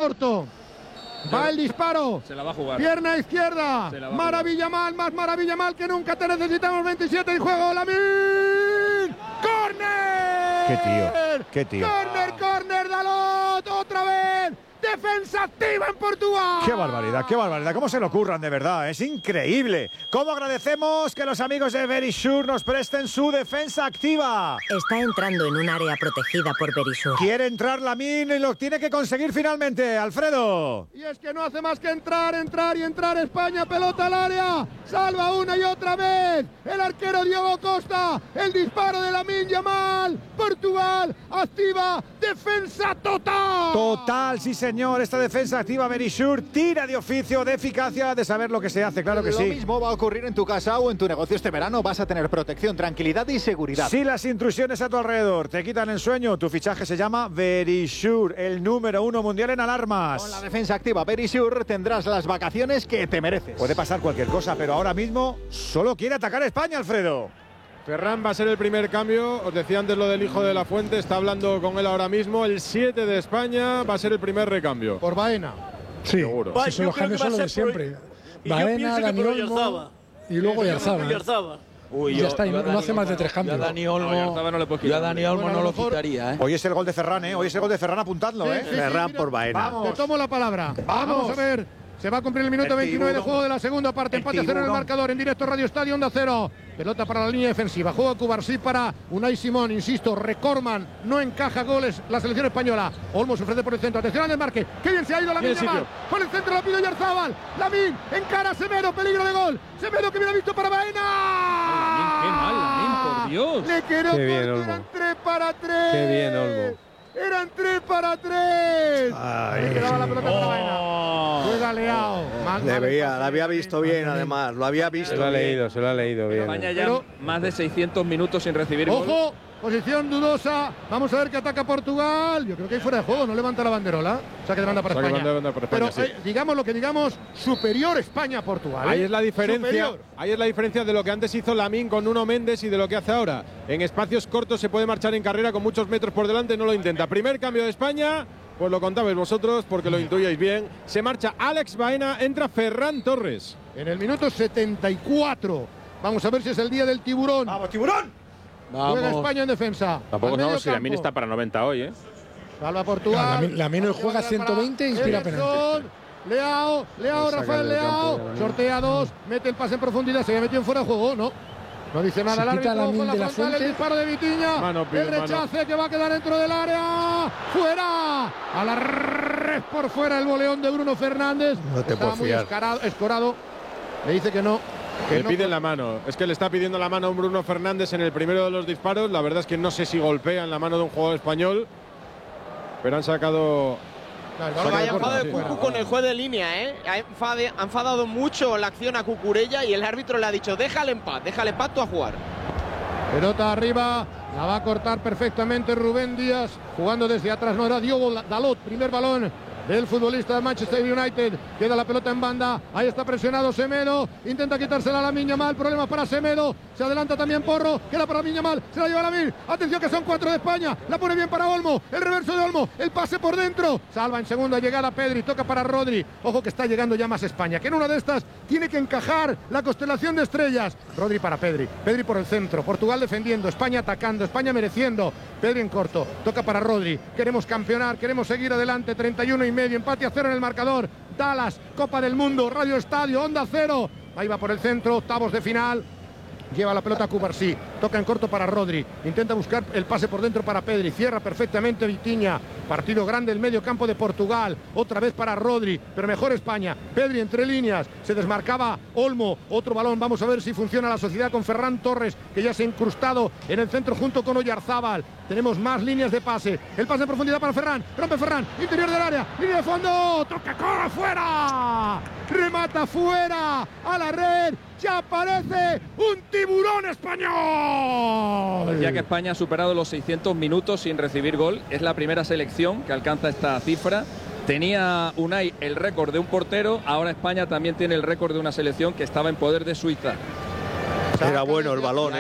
corto. Va el disparo. Se la va a jugar. Pierna izquierda. Maravilla mal, más maravilla mal que nunca. Te necesitamos 27 en juego. Lamin. ¡Corner! ¡Qué tío! ¡Corner, Dalot! ¡Otra vez! ¡Defensa activa en Portugal! ¡Qué barbaridad, qué barbaridad! ¿Cómo se lo ocurran, de verdad? Es increíble. ¿Cómo agradecemos que los amigos de Verisure nos presten su defensa activa? Está entrando en un área protegida por Verisure. Quiere entrar Lamine y lo tiene que conseguir finalmente, Alfredo. Y es que no hace más que entrar España, pelota al área. Salva una y otra vez. El arquero Diego Costa. El disparo de Lamine Yamal. Portugal activa. Defensa total. Total, sí señor. Esta defensa activa Verisure tira de oficio, de eficacia, de saber lo que se hace, claro que sí. Lo mismo va a ocurrir en tu casa o en tu negocio este verano. Vas a tener protección, tranquilidad y seguridad. Si las intrusiones a tu alrededor te quitan el sueño, tu fichaje se llama Verisure, el número 1 mundial en alarmas. Con la defensa activa Verisure tendrás las vacaciones que te mereces. Puede pasar cualquier cosa, pero ahora mismo solo quiere atacar a España, Alfredo. Ferran va a ser el primer cambio. Os decía antes lo del hijo de la Fuente. Está hablando con él ahora mismo. El 7 de España va a ser el primer recambio. Por Baena. Sí, seguro. Si son los cambios son los de siempre. Baena, Dani Olmo y luego Oyarzabal. Uy, ya está, y no hace más de 3 cambios. Yo a Dani Olmo no lo quitaría, Hoy es el gol de Ferran, Hoy es el gol de Ferran, apuntadlo, Sí, Ferran mira, por Baena. Te tomo la palabra. Vamos a ver. Se va a cumplir el minuto 29 de juego de la segunda parte. Empate a 0 en el marcador. En directo Radio Estadio Onda Cero. Pelota para la línea defensiva. Juega Cubarsí para Unai Simón. Insisto, Recorman no encaja goles la selección española. Olmo se ofrece por el centro. Atención al desmarque. Qué bien se ha ido Lamine Yamal. Por el centro la pide Oyarzabal. Lamine encara a Semedo. Peligro de gol. Semedo que viene visto para Baena. Qué mal, Lamine, por Dios. Le quedó corto. Eran 3 para 3. Qué bien, Olmo. Eran 3 para 3. Le quedaba la pelota para Baena. Juega Leao. La había visto bien, además. Lo había visto. Se lo ha leído bien. España ya más de 600 minutos sin recibir gol. ¡Ojo! Posición dudosa. Vamos a ver que ataca Portugal. Yo creo que hay fuera de juego. No levanta la banderola. Saque de banda para España. Pero sí. digamos lo que digamos, superior España a Portugal. Ahí es la diferencia. Superior. Ahí es la diferencia de lo que antes hizo Lamine con Nuno Méndez y de lo que hace ahora. En espacios cortos se puede marchar en carrera con muchos metros por delante. No lo intenta. Primer cambio de España. Pues lo contabais vosotros porque lo intuyáis bien. Se marcha Alex Baena. Entra Ferran Torres. En el minuto 74. Vamos a ver si es el día del tiburón. ¡Vamos, tiburón! Juega España en defensa. Tampoco sabemos si Lamine está para 90 hoy, Salva Portugal. Lamine juega 120 e inspira penalti. Leao, Rafael Leao. Sortea 2, mete el pase en profundidad. Se había metido en fuera de juego, ¿no? No dice nada el árbitro. Con la frontal, el disparo de Vitinha. El rechace que va a quedar dentro del área. ¡Fuera! A la red por fuera el boleón de Bruno Fernández. No te puedo fiar. Muy escorado. Le dice que no. Le piden la mano. Es que le está pidiendo la mano a Bruno Fernández en el primero de los disparos. La verdad es que no sé si golpean la mano de un jugador español. Pero han sacado. Vaya enfado de Cucu con el juez de línea, Ha enfadado mucho la acción a Cucurella y el árbitro le ha dicho: déjale en paz tú a jugar. Pelota arriba, la va a cortar perfectamente Rubén Díaz, jugando desde atrás. No era Diogo Dalot, primer balón del futbolista de Manchester United. Queda la pelota en banda. Ahí está presionado Semedo. Intenta quitársela a Lamine Yamal. Problemas para Semedo. Se adelanta también Porro. Queda para Lamine Yamal. Se la lleva Lamine. Atención que son 4 de España. La pone bien para Olmo. El reverso de Olmo. El pase por dentro. Salva en segunda llegada Pedri. Toca para Rodri. Ojo que está llegando ya más España. Que en una de estas tiene que encajar la constelación de estrellas. Rodri para Pedri. Pedri por el centro. Portugal defendiendo. España atacando. España mereciendo. Pedri en corto. Toca para Rodri. Queremos campeonar. Queremos seguir adelante. 31,5. Empate a 0 en el marcador. Dallas, Copa del Mundo, Radio Estadio, Onda Cero. Ahí va por el centro, octavos de final. Lleva la pelota a Cubarsí. Toca en corto para Rodri. Intenta buscar el pase por dentro para Pedri. Cierra perfectamente Vitinha. Partido grande el medio campo de Portugal. Otra vez para Rodri. Pero mejor España. Pedri entre líneas. Se desmarcaba Olmo. Otro balón. Vamos a ver si funciona la sociedad con Ferran Torres, que ya se ha incrustado en el centro junto con Oyarzabal. Tenemos más líneas de pase. El pase en profundidad para Ferran. Rompe Ferran. Interior del área. Línea de fondo. Toca, corre fuera. Remata fuera. A la red. Ya aparece un tiburón español. Ya que España ha superado los 600 minutos sin recibir gol, es la primera selección que alcanza esta cifra. Tenía Unai el récord de un portero, ahora España también tiene el récord de una selección que estaba en poder de Suiza. Era bueno el balón,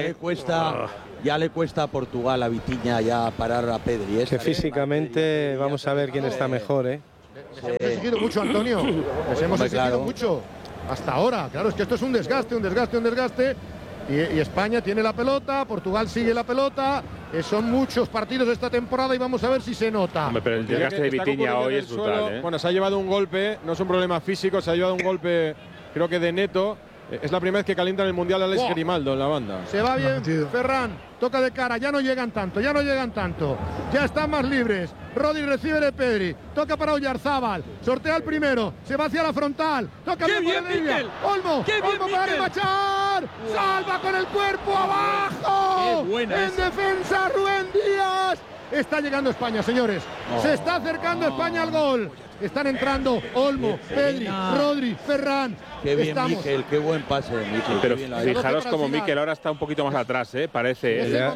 Ya le cuesta a Portugal, a Vitinha, ya parar a Pedri. Que físicamente vamos a ver quién está mejor, Les hemos exigido mucho, Antonio. Les hemos exigido mucho. Hasta ahora. Claro, es que esto es un desgaste. Y España tiene la pelota, Portugal sigue la pelota. Son muchos partidos esta temporada y vamos a ver si se nota. Hombre, pero el desgaste de Vitinha hoy es brutal, ¿eh? Bueno, se ha llevado un golpe, no es un problema físico, se ha llevado un golpe, creo que de Neto. Es la primera vez que calienta en el Mundial Alex Grimaldo en la banda. Se va bien, Ferran, toca de cara, ya no llegan tanto. Ya están más libres. Rodri recibe de Pedri, toca para Oyarzábal, sortea el primero, se va hacia la frontal, toca bien por el línea. Olmo para remachar, salva con el cuerpo abajo. En defensa Rubén Díaz. Está llegando España, señores. Se está acercando España al gol. Están entrando Olmo, Pedri, Rodri, Ferran. Qué bien, Mikel, qué buen pase de Mikel. Pero fijaros como Mikel ahora está un poquito más atrás, parece. Le ha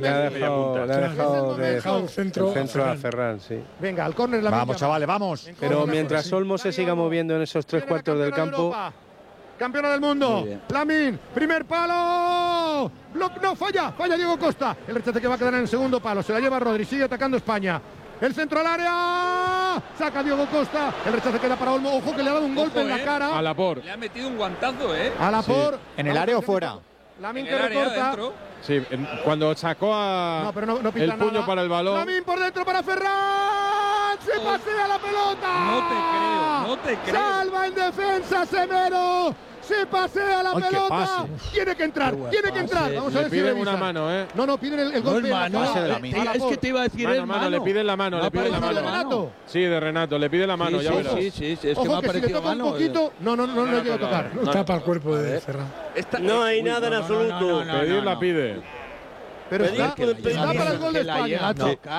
dejado el centro a Ferran, sí. Venga, al córner. Vamos, chavales, vamos. Pero mientras Olmo se siga moviendo en esos 3/4 del campo. Campeona del mundo, Lamine, primer palo. No, falla Diego Costa. El rechace que va a quedar en el segundo palo. Se la lleva Rodri, sigue atacando España. El centro al área, saca Diego Costa, el rechace queda para Olmo, ojo que le ha dado un golpe en la cara. A Laporte. Le ha metido un guantazo, A Laporte. Sí. ¿En el área o fuera? Lamine que recorta. Sí, cuando sacó no el puño nada. Para el balón. Lamine por dentro para Ferran, se pasea la pelota. No te creo. Salva en defensa Severo. Se pasea la pelota. Tiene que entrar. Vamos a ver si piden una mano, No, piden el golpe. Es que te iba a decir mano. Le piden la mano. ¿De Renato? Sí, de Renato. Le pide la mano, ya verás. Sí. Es ojo, que me ha parecido si le toca un poquito. No le llega a tocar. Tapa el cuerpo de Ferran. No hay nada en absoluto. Pedir la pide. Pero está para el gol de España.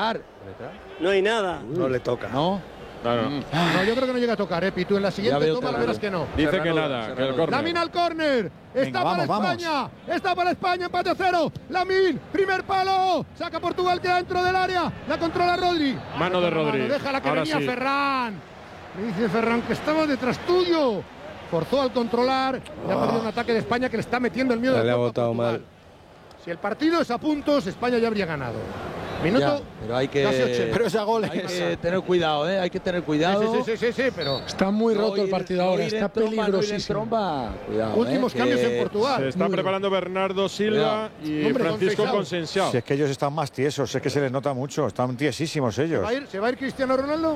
No hay nada. No le toca. No, yo creo que no llega a tocar, Pitu. En la siguiente toma la verás que no. Dice que nada, que el córner. Lamine al córner. Está para España, empate a 0. Lamine, primer palo. Saca Portugal, queda dentro del área. La controla Rodri. Mano de Rodri. Deja la que venía Ferran. Me dice Ferran que estaba detrás tuyo. Forzó al controlar. Y ha perdido un ataque de España que le está metiendo el miedo. Le ha botado mal. Si el partido es a puntos, España ya habría ganado. Minuto pero hay que, casi 80. Pero ese gol hay que tener cuidado, hay que tener cuidado. Sí, pero está muy roto el partido ahora, está peligrosísimo. Cuidado, últimos cambios en Portugal. Se está preparando Bernardo Silva y Francisco Conceição. Si es que ellos están más tiesos, es que se les nota mucho, están tiesísimos ellos. ¿Se va a ir Cristiano Ronaldo?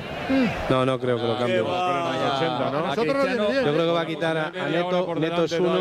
No creo que lo cambie. Yo creo que va a quitar a Neto. Neto es uno.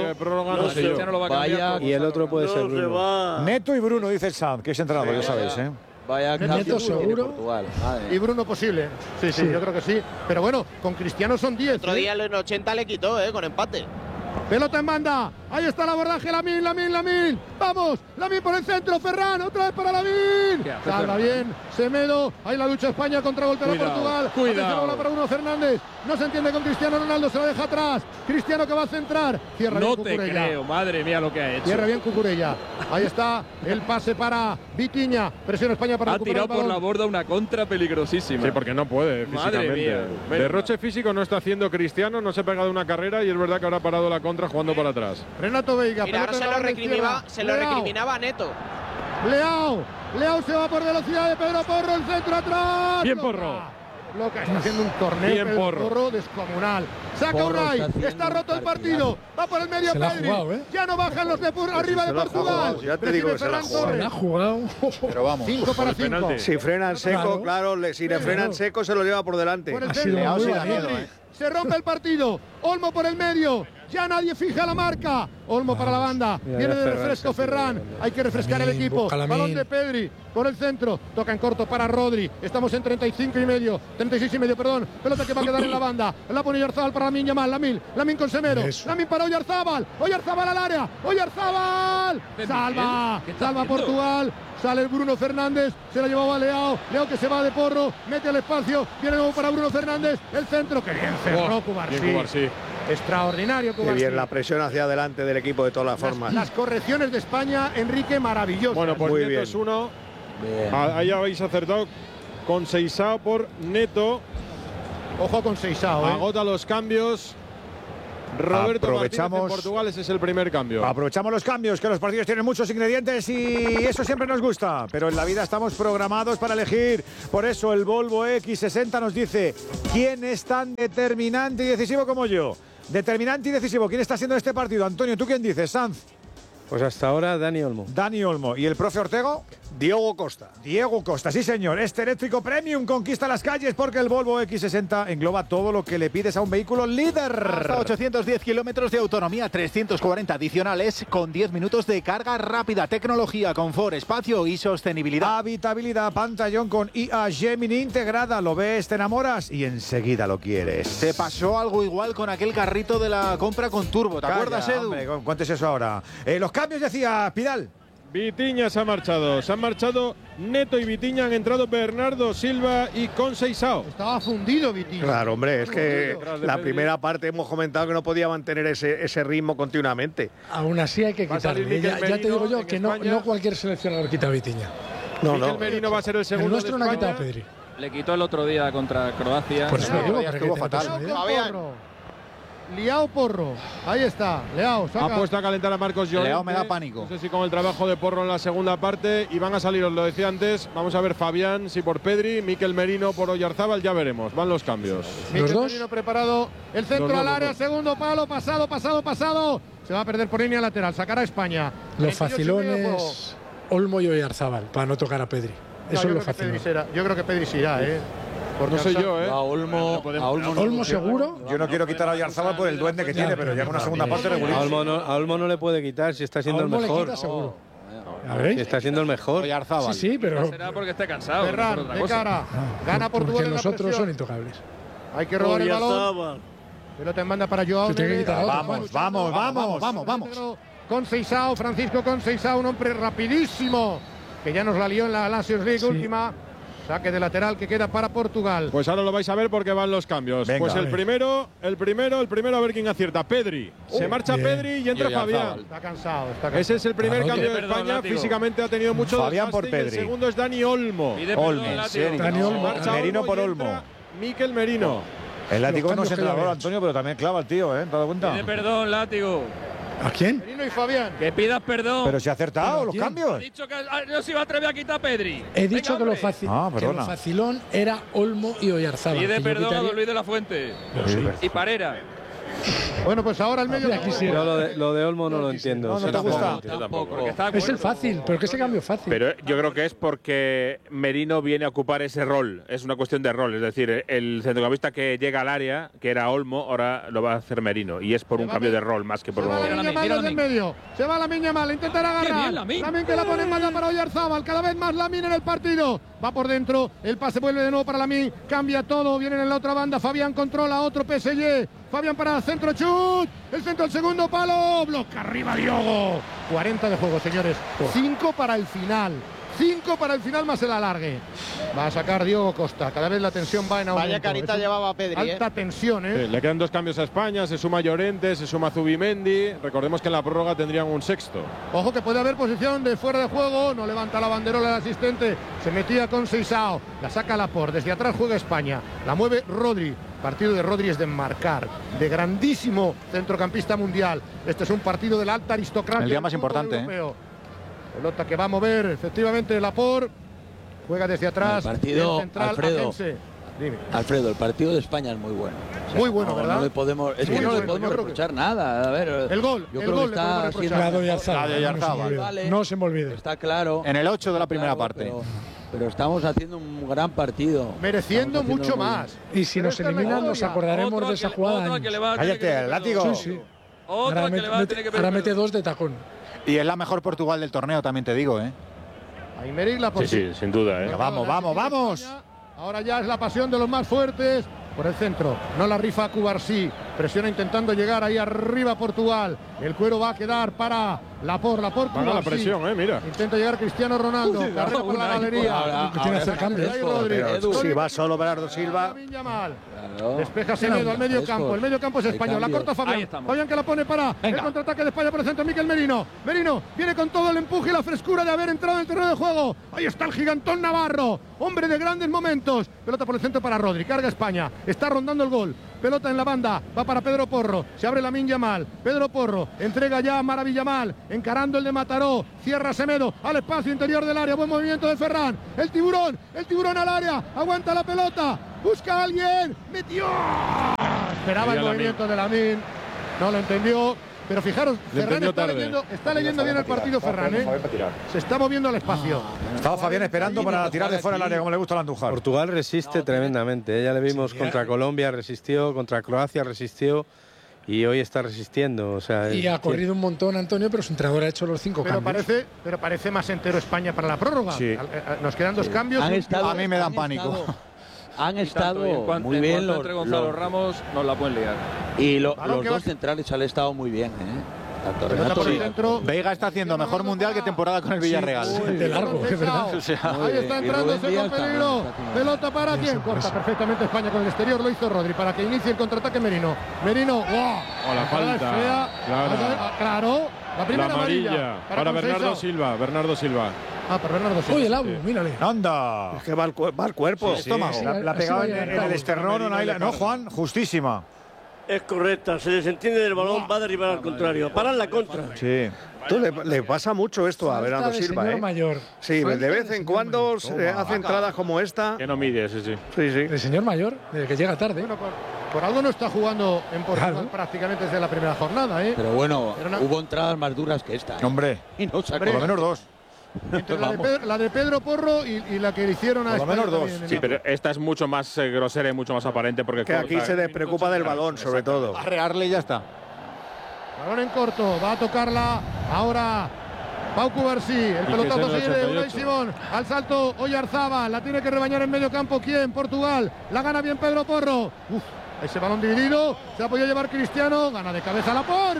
Y el otro puede ser Bruno. Neto y Bruno, dice el Sam, que es entrenador, ya sabéis, Vaya Neto seguro. Y Bruno posible. Sí, yo creo que sí. Pero bueno, con Cristiano son 10. Otro día en 80 le quitó, con empate. Pelota en banda. Ahí está el abordaje. Lamine. Vamos. Lamine por el centro. Ferran. Otra vez para Lamine. Salva bien. Semedo. Ahí la lucha España contra golpe de Portugal. Cuidado. Para Bruno Fernández. No se entiende con Cristiano Ronaldo. Se la deja atrás. Cristiano que va a centrar. Cierra bien Cucurella. No te creo. Madre mía lo que ha hecho. Cierra bien Cucurella. Ahí está el pase para Vitinha. Presiona España para recuperar el balón. Ha tirado por la borda una contra peligrosísima. Sí, porque no puede físicamente. Mía. Derroche físico no está haciendo Cristiano. No se ha pegado una carrera y es verdad que ahora ha parado la contra jugando para atrás. Renato Veiga. Mira, ahora se lo recriminaba a Neto. Leao se va por velocidad de Pedro Porro, el centro atrás. Bien Porro. Loca, está haciendo un torneo. Bien Porro descomunal. Saca Unai, está roto el partido. Va por el medio Pedri. Ya no bajan los de arriba de Portugal. Ya te digo que se la ha jugado. Pero vamos. 5 para 5. Si frenan seco, claro, si le frenan seco se lo lleva por delante. Por el centro, se rompe el partido. Olmo por el medio. Ya nadie fija la marca. Olmo para la banda. Viene de refresco Ferran. Hay que refrescar el equipo. Balón de Pedri por el centro. Toca en corto para Rodri. Estamos en 36,5, perdón. Pelota que va a quedar en la banda. La pone Oyarzábal para Lamine Yamal. Lamine con Semedo. Lamine para Oyarzábal. Oyarzábal al área. Oyarzábal. Salva Portugal. Sale el Bruno Fernández. Se la llevaba Leao. Leao que se va de Porro. Mete al espacio. Viene nuevo para Bruno Fernández. El centro. Que bien cerró Cubarsí. Extraordinario Cubarsí. Qué bien la presión hacia adelante del equipo de todas las formas. Las correcciones de España, Enrique, maravilloso. Bueno, pues muy Neto bien. Es uno. Ahí habéis acertado. Conceição por Neto. Ojo con Conceição. Agota los cambios. Roberto Martínez en Portugal, ese es el primer cambio. Aprovechamos los cambios, que los partidos tienen muchos ingredientes y eso siempre nos gusta. Pero en la vida estamos programados para elegir. Por eso el Volvo X60 nos dice quién es tan determinante y decisivo como yo. Determinante y decisivo. ¿Quién está siendo este partido? Antonio, ¿tú quién dices? Sanz. Pues hasta ahora Dani Olmo. Dani Olmo. ¿Y el profe Ortego? Diego Costa. Diego Costa, sí señor. Este eléctrico premium conquista las calles porque el Volvo X60 engloba todo lo que le pides a un vehículo líder. Hasta 810 kilómetros de autonomía, 340 adicionales con 10 minutos de carga rápida, tecnología, confort, espacio y sostenibilidad. Habitabilidad, pantallón con IA Gemini integrada. Lo ves, te enamoras y enseguida lo quieres. Te pasó algo igual con aquel carrito de la compra con turbo, ¿te acuerdas, Edu? Hombre, ¿cuánto es eso ahora? Los cambios, decía Pidal. Vitiña se ha marchado Neto y Vitiña, han entrado Bernardo Silva y Conceição. Estaba fundido Vitiña. Claro, hombre, es que la primera parte hemos comentado que no podía mantener ese ritmo continuamente. Aún así hay que quitarle. Ya te digo yo que no cualquier seleccionador quita a Vitiña. Mikel Merino va a ser el segundo. El nuestro de no ha quitado España. a Pedri. Le quitó el otro día contra Croacia. Por eso digo, estuvo fatal. Liao Porro, ahí está, Leao, saca. Ha puesto a calentar a Marcos Llorente. Leao me da pánico. No sé si con el trabajo de Porro en la segunda parte. Y van a salir, os lo decía antes, vamos a ver Fabián, si por Pedri, Mikel Merino por Oyarzábal, ya veremos. Van los cambios. Mikel Merino preparado, el centro al área, segundo palo, pasado. Se va a perder por línea lateral, sacará a España. Los facilones, Olmo y Oyarzábal, para no tocar a Pedri. Eso es lo fácil. Yo creo que Pedri se irá, No sé yo, A Olmo seguro. Yo no quiero quitar a Oyarzábal por el duende que tiene, pero ya en una segunda parte regular. A Olmo no le puede quitar si está siendo el mejor. Si está siendo el mejor. Oyarzábal. Sí, pero será porque esté cansado. Ferran, de cara. Gana Portugal. Porque los otros son intocables. Hay que robar el balón. Pelota en banda para Joao. Vamos. Conceição, Francisco Conceição, un hombre rapidísimo que ya nos la lió en la Nations League última. Saque de lateral que queda para Portugal. Pues ahora lo vais a ver porque van los cambios. Venga, pues el primero a ver quién acierta. Pedri. Se marcha bien. Pedri y entra Fabián. Está cansado. Ese es el primer cambio de España. Físicamente ha tenido mucho Fabián por Pedri. El segundo es Dani Olmo. Dani Olmo. Merino por Olmo. Mikel Merino. El látigo no es entrenador, Antonio, pero también clava el tío, ¿te has dado cuenta? Pide perdón, látigo. ¿A quién? Merino y Fabián. Que pidas perdón. Pero se ha acertado los cambios. He dicho que no se iba a atrever a quitar a Pedri. He dicho que lo facilón era Olmo y Oyarzábal. Pide perdón a Luis de la Fuente. Y Parera. Bueno, pues ahora el medio. Lo de Olmo no lo entiendo. No te gusta. Tampoco. Es el fácil, pero que ese cambio es fácil. Pero yo creo que es porque Merino viene a ocupar ese rol. Es una cuestión de rol. Es decir, el centrocampista que llega al área, que era Olmo, ahora lo va a hacer Merino. Y es por un cambio de rol más que por un. Se va Lamine Yamal, intentará agarrar. Lamine que la pone en banda para Oyarzábal. Cada vez más Lamine en el partido. Va por dentro. El pase vuelve de nuevo para Lamine. Cambia todo. Viene en la otra banda. Fabián controla otro PSG. Fabián para centro, chut. El centro, el segundo palo. Bloque arriba, Diogo. 40 de juego, señores. 5 para el final. 5 para el final más el alargue. Va a sacar Diego Costa. Cada vez la tensión va en aumento. Vaya carita llevaba Pedri. Alta tensión, Sí, le quedan 2 cambios a España. Se suma Llorente, se suma Zubimendi. Recordemos que en la prórroga tendrían un sexto. Ojo que puede haber posición de fuera de juego. No levanta la banderola el asistente. Se metía con Conceição. La saca Laporte. Desde atrás juega España. La mueve Rodri. Partido de Rodri es de marcar. De grandísimo centrocampista mundial. Este es un partido de la alta aristocracia. El día más importante. Pelota que va a mover efectivamente Laporte. Juega desde atrás. El partido, central, Alfredo, el partido de España es muy bueno. O sea, muy bueno, ¿verdad? No le podemos reprochar nada. A ver, el gol. Yo creo que está no se me olvide. Está claro. En el 8 de la primera parte. Pero estamos haciendo un gran partido. Mereciendo mucho más. Y si nos eliminan, nos acordaremos de esa jugada. Cállate, el látigo. Sí. Ahora mete 2 de tacón. Y es la mejor Portugal del torneo, también te digo, Aymeric la Sí, sin duda, Vamos. Ahora ya es la pasión de los más fuertes. Por el centro, no la rifa Cubarsí. Presiona intentando llegar ahí arriba Portugal. El cuero va a quedar para Laporte. Van a la presión, mira. Intenta llegar Cristiano Ronaldo. Carrera por la galería. Tiene que hacer cambios. Si va solo Bernardo Silva. Despeja Semedo al medio campo. El medio campo es español. La corta Fabián. Fabián que la pone para el contraataque de España por el centro. Mikel Merino. Merino viene con todo el empuje y la frescura de haber entrado en el terreno de juego. Ahí está el gigantón Navarro. Hombre de grandes momentos. Pelota por el centro para Rodri. Carga España. Está rondando el gol. pelota en la banda, va para Pedro Porro, se abre Lamine Yamal, Pedro Porro, entrega ya a Maravillamal, encarando el de Mataró, cierra Semedo, al espacio interior del área, buen movimiento de Ferran, el tiburón al área, aguanta la pelota, busca a alguien, metió, esperaba el movimiento de Lamine, no lo entendió. Pero fijaros, Ferran está leyendo bien el partido, Ferran, ¿eh? Se está moviendo al espacio. Estaba Fabián esperando para tirar de fuera el área, como le gusta al Andújar. Portugal resiste tremendamente. Ya le vimos contra Colombia, resistió, contra Croacia resistió y hoy está resistiendo. O sea, y ha corrido un montón, Antonio, pero su entrenador ha hecho los 5 cambios. Pero parece más entero España para la prórroga. Sí. Nos quedan 2 cambios. A mí me dan pánico. Han estado muy bien. Entre Gonzalo Ramos nos la pueden liar. Y los dos centrales han estado muy bien, Tanto Renato Veiga está haciendo mejor mundial que temporada con el Villarreal. De largo, es verdad. O sea, ahí está entrándose con peligro. Pelota para quién. Corta perfectamente España con el exterior. Lo hizo Rodri para que inicie el contraataque Merino. Merino. ¡Wow! La falta. Claro. La primera amarilla. Para Bernardo Silva. Para Bernardo Silva. Oye, el Abu, mírale. Anda. Es que va al cuerpo. Estómago. La pegaba en el esternón. No, Juan, justísima. Es correcta, se desentiende del balón, va a derribar al contrario. Paran la contra. Sí. Le pasa mucho esto a Bernardo Silva, señor mayor. Sí, de vez en cuando hace entradas como esta. Que no mide, sí. El señor mayor, desde que llega tarde. Bueno, por algo no está jugando en Portugal prácticamente desde la primera jornada, ¿eh? Pero bueno, hubo entradas más duras que esta. Hombre, y no sacó. Por lo menos 2. Entre la de Pedro Porro y la que le hicieron a España. Por lo menos 2. Sí, pero esta es mucho más grosera y mucho más aparente porque que aquí se despreocupa del balón, sobre todo. Arrearle y ya está. Balón en corto, va a tocarla ahora Pau Cubarsí, el pelotazo sigue de Unai Simón, al salto Oyarzábal, la tiene que rebañar en medio campo, ¿quién? Portugal, la gana bien Pedro Porro. Ese balón dividido, se ha podido llevar Cristiano, gana de cabeza Laporte.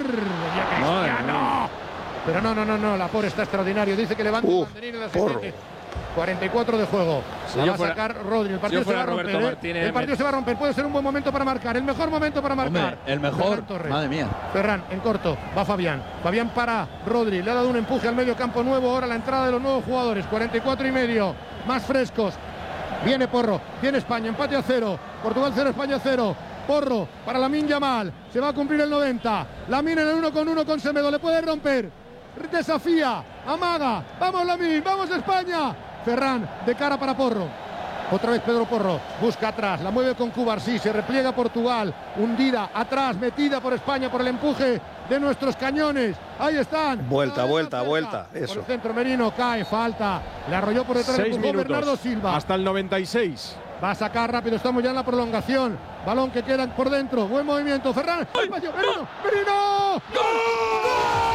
¡Cristiano! Pero no, Laporte está extraordinario. Dice que levanta el banderín en la asistente. 44 de juego. Va a sacar Rodri. El partido se va a romper. El partido se va a romper. Puede ser un buen momento para marcar. El mejor momento para marcar. Hombre, el mejor. Madre mía. Ferran en corto. Va Fabián. Fabián para Rodri. Le ha dado un empuje al medio campo nuevo. Ahora la entrada de los nuevos jugadores. 44 y medio. Más frescos. Viene Porro. Viene España. Empate a 0. Portugal 0, España 0. Porro para Lamine Yamal. Se va a cumplir el 90. Lamine en el 1-1 con Semedo. Le puede romper. Desafía, amaga, vamos Lamine, vamos España. Ferran de cara para Porro. Otra vez Pedro Porro, busca atrás, la mueve con Cubarsí, se repliega Portugal, hundida atrás, metida por España por el empuje de nuestros cañones. Ahí están. Vuelta. Eso. Por el centro Merino cae, falta. Le arrolló por detrás el Bernardo Silva. Hasta el 96. Va a sacar rápido, estamos ya en la prolongación. Balón que queda por dentro, buen movimiento. Ferran, Merino. ¡Gol!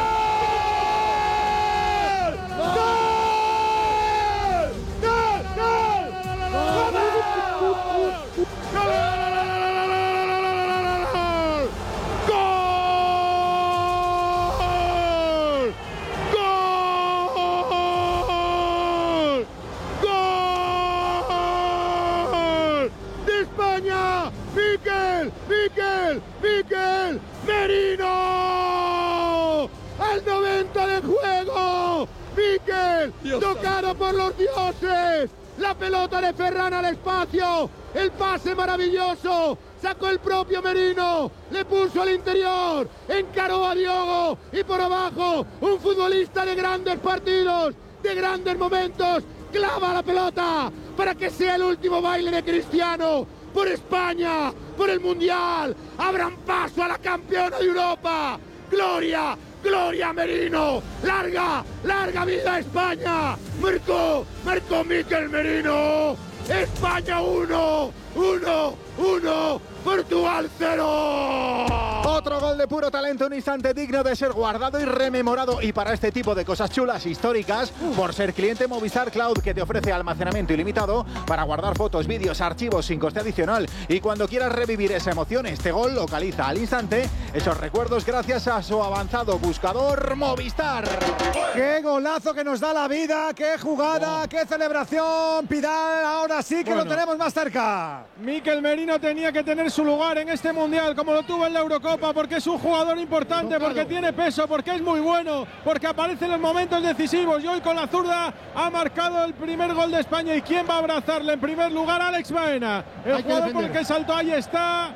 Mikel Merino al 90 de juego. Mikel tocado por los dioses. La pelota de Ferran al espacio. El pase maravilloso. Sacó el propio Merino. Le puso al interior. Encaró a Diogo. Y por abajo un futbolista de grandes partidos, de grandes momentos. Clava la pelota para que sea el último baile de Cristiano. Por España, por el Mundial, abran paso a la campeona de Europa. ¡Gloria! ¡Gloria Merino! ¡Larga vida a España! ¡Marcó Mikel Merino! ¡España 1! ¡Portugal 0! Otro gol de puro talento, un instante digno de ser guardado y rememorado. Y para este tipo de cosas chulas, históricas, por ser cliente Movistar Cloud, que te ofrece almacenamiento ilimitado para guardar fotos, vídeos, archivos sin coste adicional. Y cuando quieras revivir esa emoción, este gol localiza al instante esos recuerdos gracias a su avanzado buscador Movistar. ¡Qué golazo que nos da la vida! ¡Qué jugada! ¡Qué celebración! Pidal, ahora sí que lo tenemos más cerca. Mikel Merino tenía que tener su lugar en este Mundial como lo tuvo en la Eurocopa, porque porque es un jugador importante, porque tiene peso, porque es muy bueno, porque aparece en los momentos decisivos y hoy con la zurda ha marcado el primer gol de España. ¿Y quién va a abrazarle en primer lugar? Alex Baena, el jugador por el que saltó. Ahí está.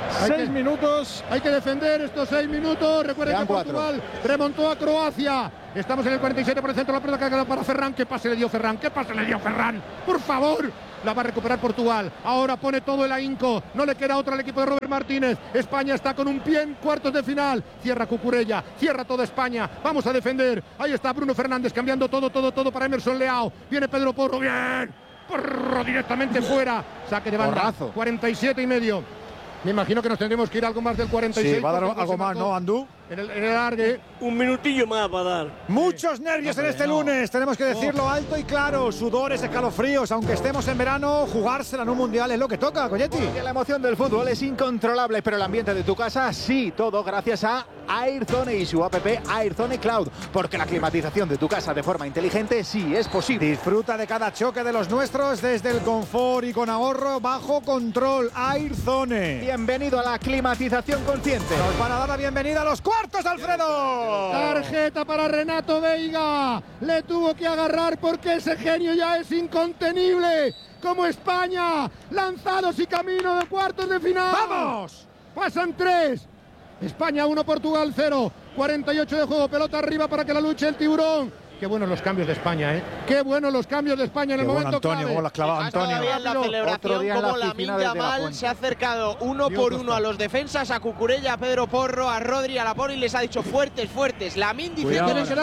6 minutos. Hay que defender estos 6 minutos. Recuerden que Portugal remontó a Croacia. Estamos en el 47 por el centro. La pelota que ha quedado para Ferran. ¿Qué pase le dio Ferran? ¿Qué pase le dio Ferran? Por favor. La va a recuperar Portugal. Ahora pone todo el ahínco. No le queda otro al equipo de Robert Martínez. España está con un pie en cuartos de final. Cierra Cucurella. Cierra toda España. Vamos a defender. Ahí está Bruno Fernández cambiando todo para Emerson Leao. Viene Pedro Porro. Bien. Porro directamente fuera. Saque de banda. Porrazo. 47 y medio. Me imagino que nos tendremos que ir algo más del 46. Sí, va a dar algo más, ¿no, Andú? En el alargue. Un minutillo más va a dar. Muchos nervios en este lunes, tenemos que decirlo alto y claro. Sudores, escalofríos, aunque estemos en verano, jugársela en un mundial es lo que toca, Coyetti. La emoción del fútbol es incontrolable, pero el ambiente de tu casa sí, todo gracias a Airzone y su app Airzone Cloud, porque la climatización de tu casa de forma inteligente sí es posible. Disfruta de cada choque de los nuestros desde el confort y con ahorro bajo control. Airzone. Bienvenido a la climatización consciente. Nos van a dar la bienvenida a los cuartos, Alfredo. Tarjeta para Renato Veiga. Le tuvo que agarrar porque ese genio ya es incontenible. Como España, lanzados y camino de cuartos de final. ¡Vamos! Pasan 3. España 1, Portugal 0. 48 de juego, pelota arriba para que la luche el tiburón. Qué buenos los cambios de España, ¿eh? Qué buenos los cambios de España en el momento Antonio, clave. ¿cómo las clavado Antonio? En la celebración, como Lamine Yamal se ha acercado uno por uno a los defensas, a Cucurella, a Pedro Porro, a Rodri, a Laporte, y les ha dicho fuertes. Lamine dice que deben quedar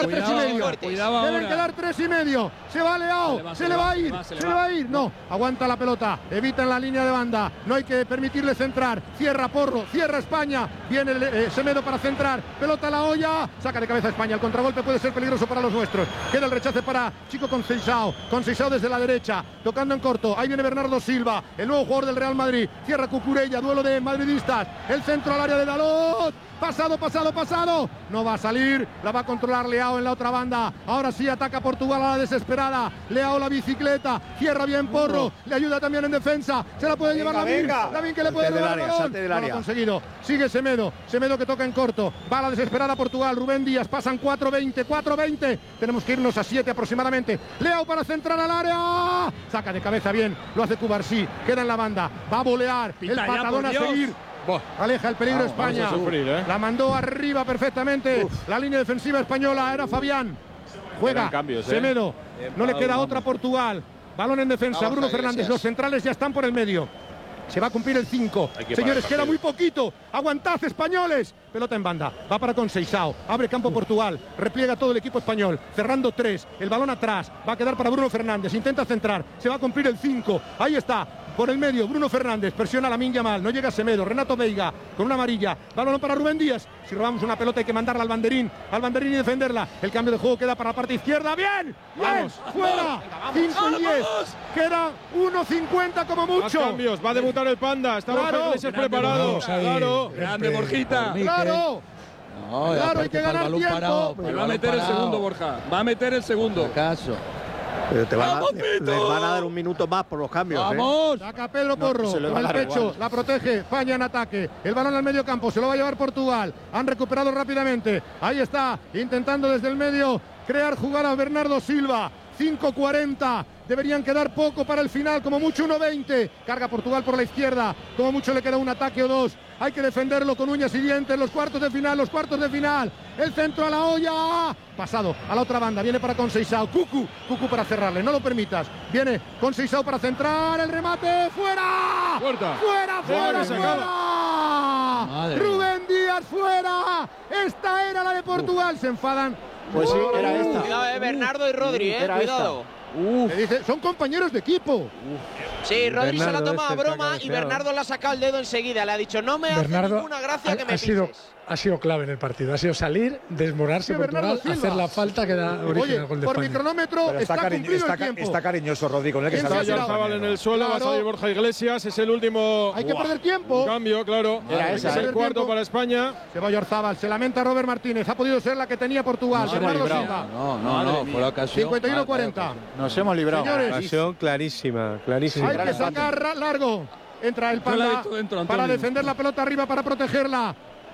3,5. Deben quedar 3,5. Se va Leao, se le va a ir. No, aguanta la pelota, evita en la línea de banda. No hay que permitirle centrar. Cierra Porro, cierra España. Viene Semedo para centrar. Pelota a la olla. Saca de cabeza España. El contragolpe puede ser peligroso para los nuestros. Queda el rechace para Chico Conceição desde la derecha, tocando en corto. Ahí viene Bernardo Silva, el nuevo jugador del Real Madrid. Cierra Cucurella, duelo de madridistas. El centro al área de Dalot. Pasado. No va a salir, la va a controlar Leao en la otra banda. Ahora sí ataca Portugal a la desesperada. Leao la bicicleta, cierra bien Porro, le ayuda también en defensa. Se la puede llevar Lamine que le puede robar el balón. No lo ha conseguido. Sigue Semedo que toca en corto. Va a la desesperada Portugal. Rubén Díaz, pasan 4:20. Tenemos que irnos a 7 aproximadamente. Leao para centrar al área. Saca de cabeza bien, lo hace Cubarsí. Queda en la banda, va a volear. El patadón a seguir. Aleja el peligro España. La mandó arriba perfectamente. La línea defensiva española era Fabián. Juega Semedo. No le queda otra a Portugal. Balón en defensa. Bruno Fernández. Los centrales ya están por el medio. Se va a cumplir el 5. Señores, queda muy poquito. Aguantad, españoles. Pelota en banda. Va para Conceição. Abre campo Portugal. Repliega todo el equipo español. Cerrando 3. El balón atrás. Va a quedar para Bruno Fernández. Intenta centrar. Se va a cumplir el 5. Ahí está. Por el medio, Bruno Fernández, presiona a Lamine Yamal, no llega Semedo, Renato Veiga con una amarilla, balón para Rubén Díaz. Si robamos una pelota hay que mandarla al banderín y defenderla. El cambio de juego queda para la parte izquierda. ¡Bien! ¡Fuera! 5 y 10. Queda 1:50 como mucho. Cambios, va a debutar el Panda. Estamos Iglesias preparados. Claro. Grande, Borjita. Claro. Claro, hay que ganar tiempo. Va a meter el segundo, Borja. Va a meter el segundo. ¿Acaso? Pero les van a dar un minuto más por los cambios. ¡Vamos! Saca Pedro Porro con el pecho, la protege, España en ataque. El balón al medio campo, se lo va a llevar Portugal. Han recuperado rápidamente. Ahí está, intentando desde el medio crear jugada a Bernardo Silva. 5:40. Deberían quedar poco para el final, como mucho 1:20. Carga Portugal por la izquierda, como mucho le queda un ataque o dos. Hay que defenderlo con uñas y dientes. Los cuartos de final. El centro a la olla. Pasado a la otra banda. Viene para Conceição. Cucu para cerrarle. No lo permitas. Viene Conceição para centrar. El remate. ¡Fuera! ¡Fuera! Rubén Díaz fuera. Esta era la de Portugal. Se enfadan. Pues sí, era esta. Cuidado, Bernardo y Rodri, cuidado. Le dice, son compañeros de equipo. Sí, Rodri se la toma a broma y Bernardo le ha sacado el dedo enseguida. Le ha dicho, no me hace ninguna gracia que me pises. Ha sido clave en el partido. Ha sido salir, desmorarse Portugal, hacer la falta que da origen al gol de por España. Mi cronómetro está cumplido el tiempo. Está cariñoso Rodri con el que está Yarzábal en el suelo, va a salir Borja Iglesias, es el último. Hay que perder tiempo. Cambio, claro. Es el cuarto para España. Se va Yarzábal, se lamenta Robert Martínez. Ha podido ser la que tenía Portugal. No, fue la ocasión. 51-40. Nos hemos librado. Señores, ocasión clarísima. Hay que sacar largo. Entra el Panda para defender la pelota arriba, para protegerla.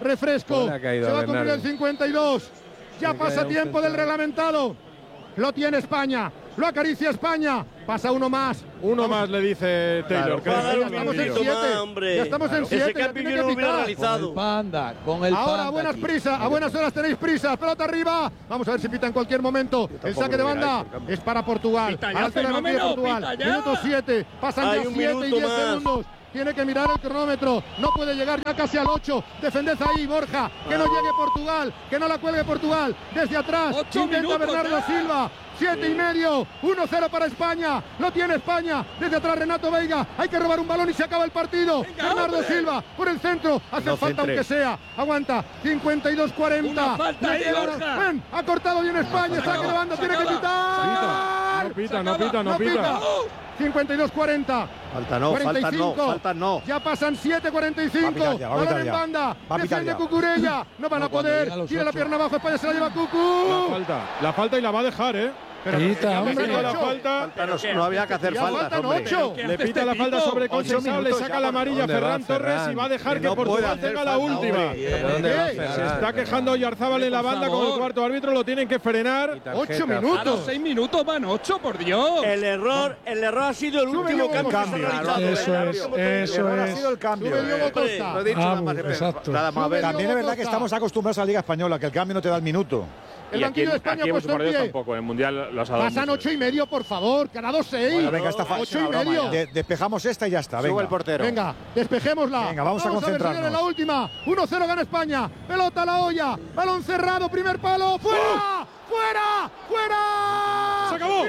refresco. Le ha caído Se va a a cumplir el Bernardo. 52. Ya Le pasa cae un tiempo del central. reglamentado. Lo tiene España. Lo acaricia España. Pasa uno más. Uno más le dice Taylor. Va a dar un Estamos en minutito 7. más, hombre. Ya estamos en 7. Ese cambio yo no lo hubiera realizado. Panda, con el Ahora, Panda a buenas aquí. prisas, a buenas horas tenéis prisa. Pelota arriba. Vamos a ver si pita en cualquier momento. El saque de banda es para Portugal. Pita A ya, la altura de fenómeno, Portugal. pita ya. Minuto 7. Pasan Hay ya un 7 y minuto 10 más. segundos. Tiene que mirar el cronómetro. No puede llegar ya casi al 8. Defended ahí, Borja. Que no llegue Portugal. Que no la cuelgue Portugal. Desde atrás. 8 Intenta minutos Bernardo ya. Silva. 7 y medio. 1-0 para España. Lo tiene España. Desde atrás Renato Veiga. Hay que robar un balón y se acaba el partido. Venga, Bernardo hombre. Silva por el centro. Hace No falta centre. aunque sea. Aguanta. 52-40. Una falta ahí, Borja. Ven, ha cortado bien España. Saque de banda. Tiene que pitar. No pita, no pita. 52-40. Falta no, falta no, falta no. Ya pasan 7:45. Va a pitar ya, va a Balón pitar en ya. banda. Va a pitar Defiende ya. Cucurella. No van a cuando poder. llegan los Tira la 8. pierna abajo. España se la lleva Cucu. La falta y la va a dejar, ¿eh? Pero Pita, ya hombre. pasan La ocho. falta. No había que hacer Ya faltas, faltan hombre. 8. Le pita la falta sobre Conceição, le saca la amarilla ¿Dónde va Ferran Torres Ferran? y va a dejar Que que no puede Portugal hacer tenga la falta, última. hombre. ¿Dónde va Se Ferran? Se está quejando Oyarzábal en la banda con el cuarto árbitro, lo tienen que frenar. Y tarjeta. 8 A los minutos. 6 minutos van 8, por Dios. El error ha sido el último cambio que se ha realizado. Eso es, eso Ha es. sido el cambio. Sube Diego Costa. No he dicho nada más. exacto. Nada más. A ver. También es verdad que estamos acostumbrados a la Liga Española, que el cambio no te da el minuto. El Y aquí, banquillo de España aquí puesto en por Dios pie. tampoco. En el Mundial los ha dado Pasan mucho. 8 y medio, por favor. Ganado 6. Bueno, venga, esta 8 y medio. Despejamos esta y ya está. Venga. Sube el portero. Venga, despejémosla. Venga, vamos a ver, concentrarnos. señores, la última. 1-0 gana España. Pelota a la olla. Balón cerrado, primer palo. ¡Fuera! ¡Fuera! ¡Fuera! ¡Se acabó!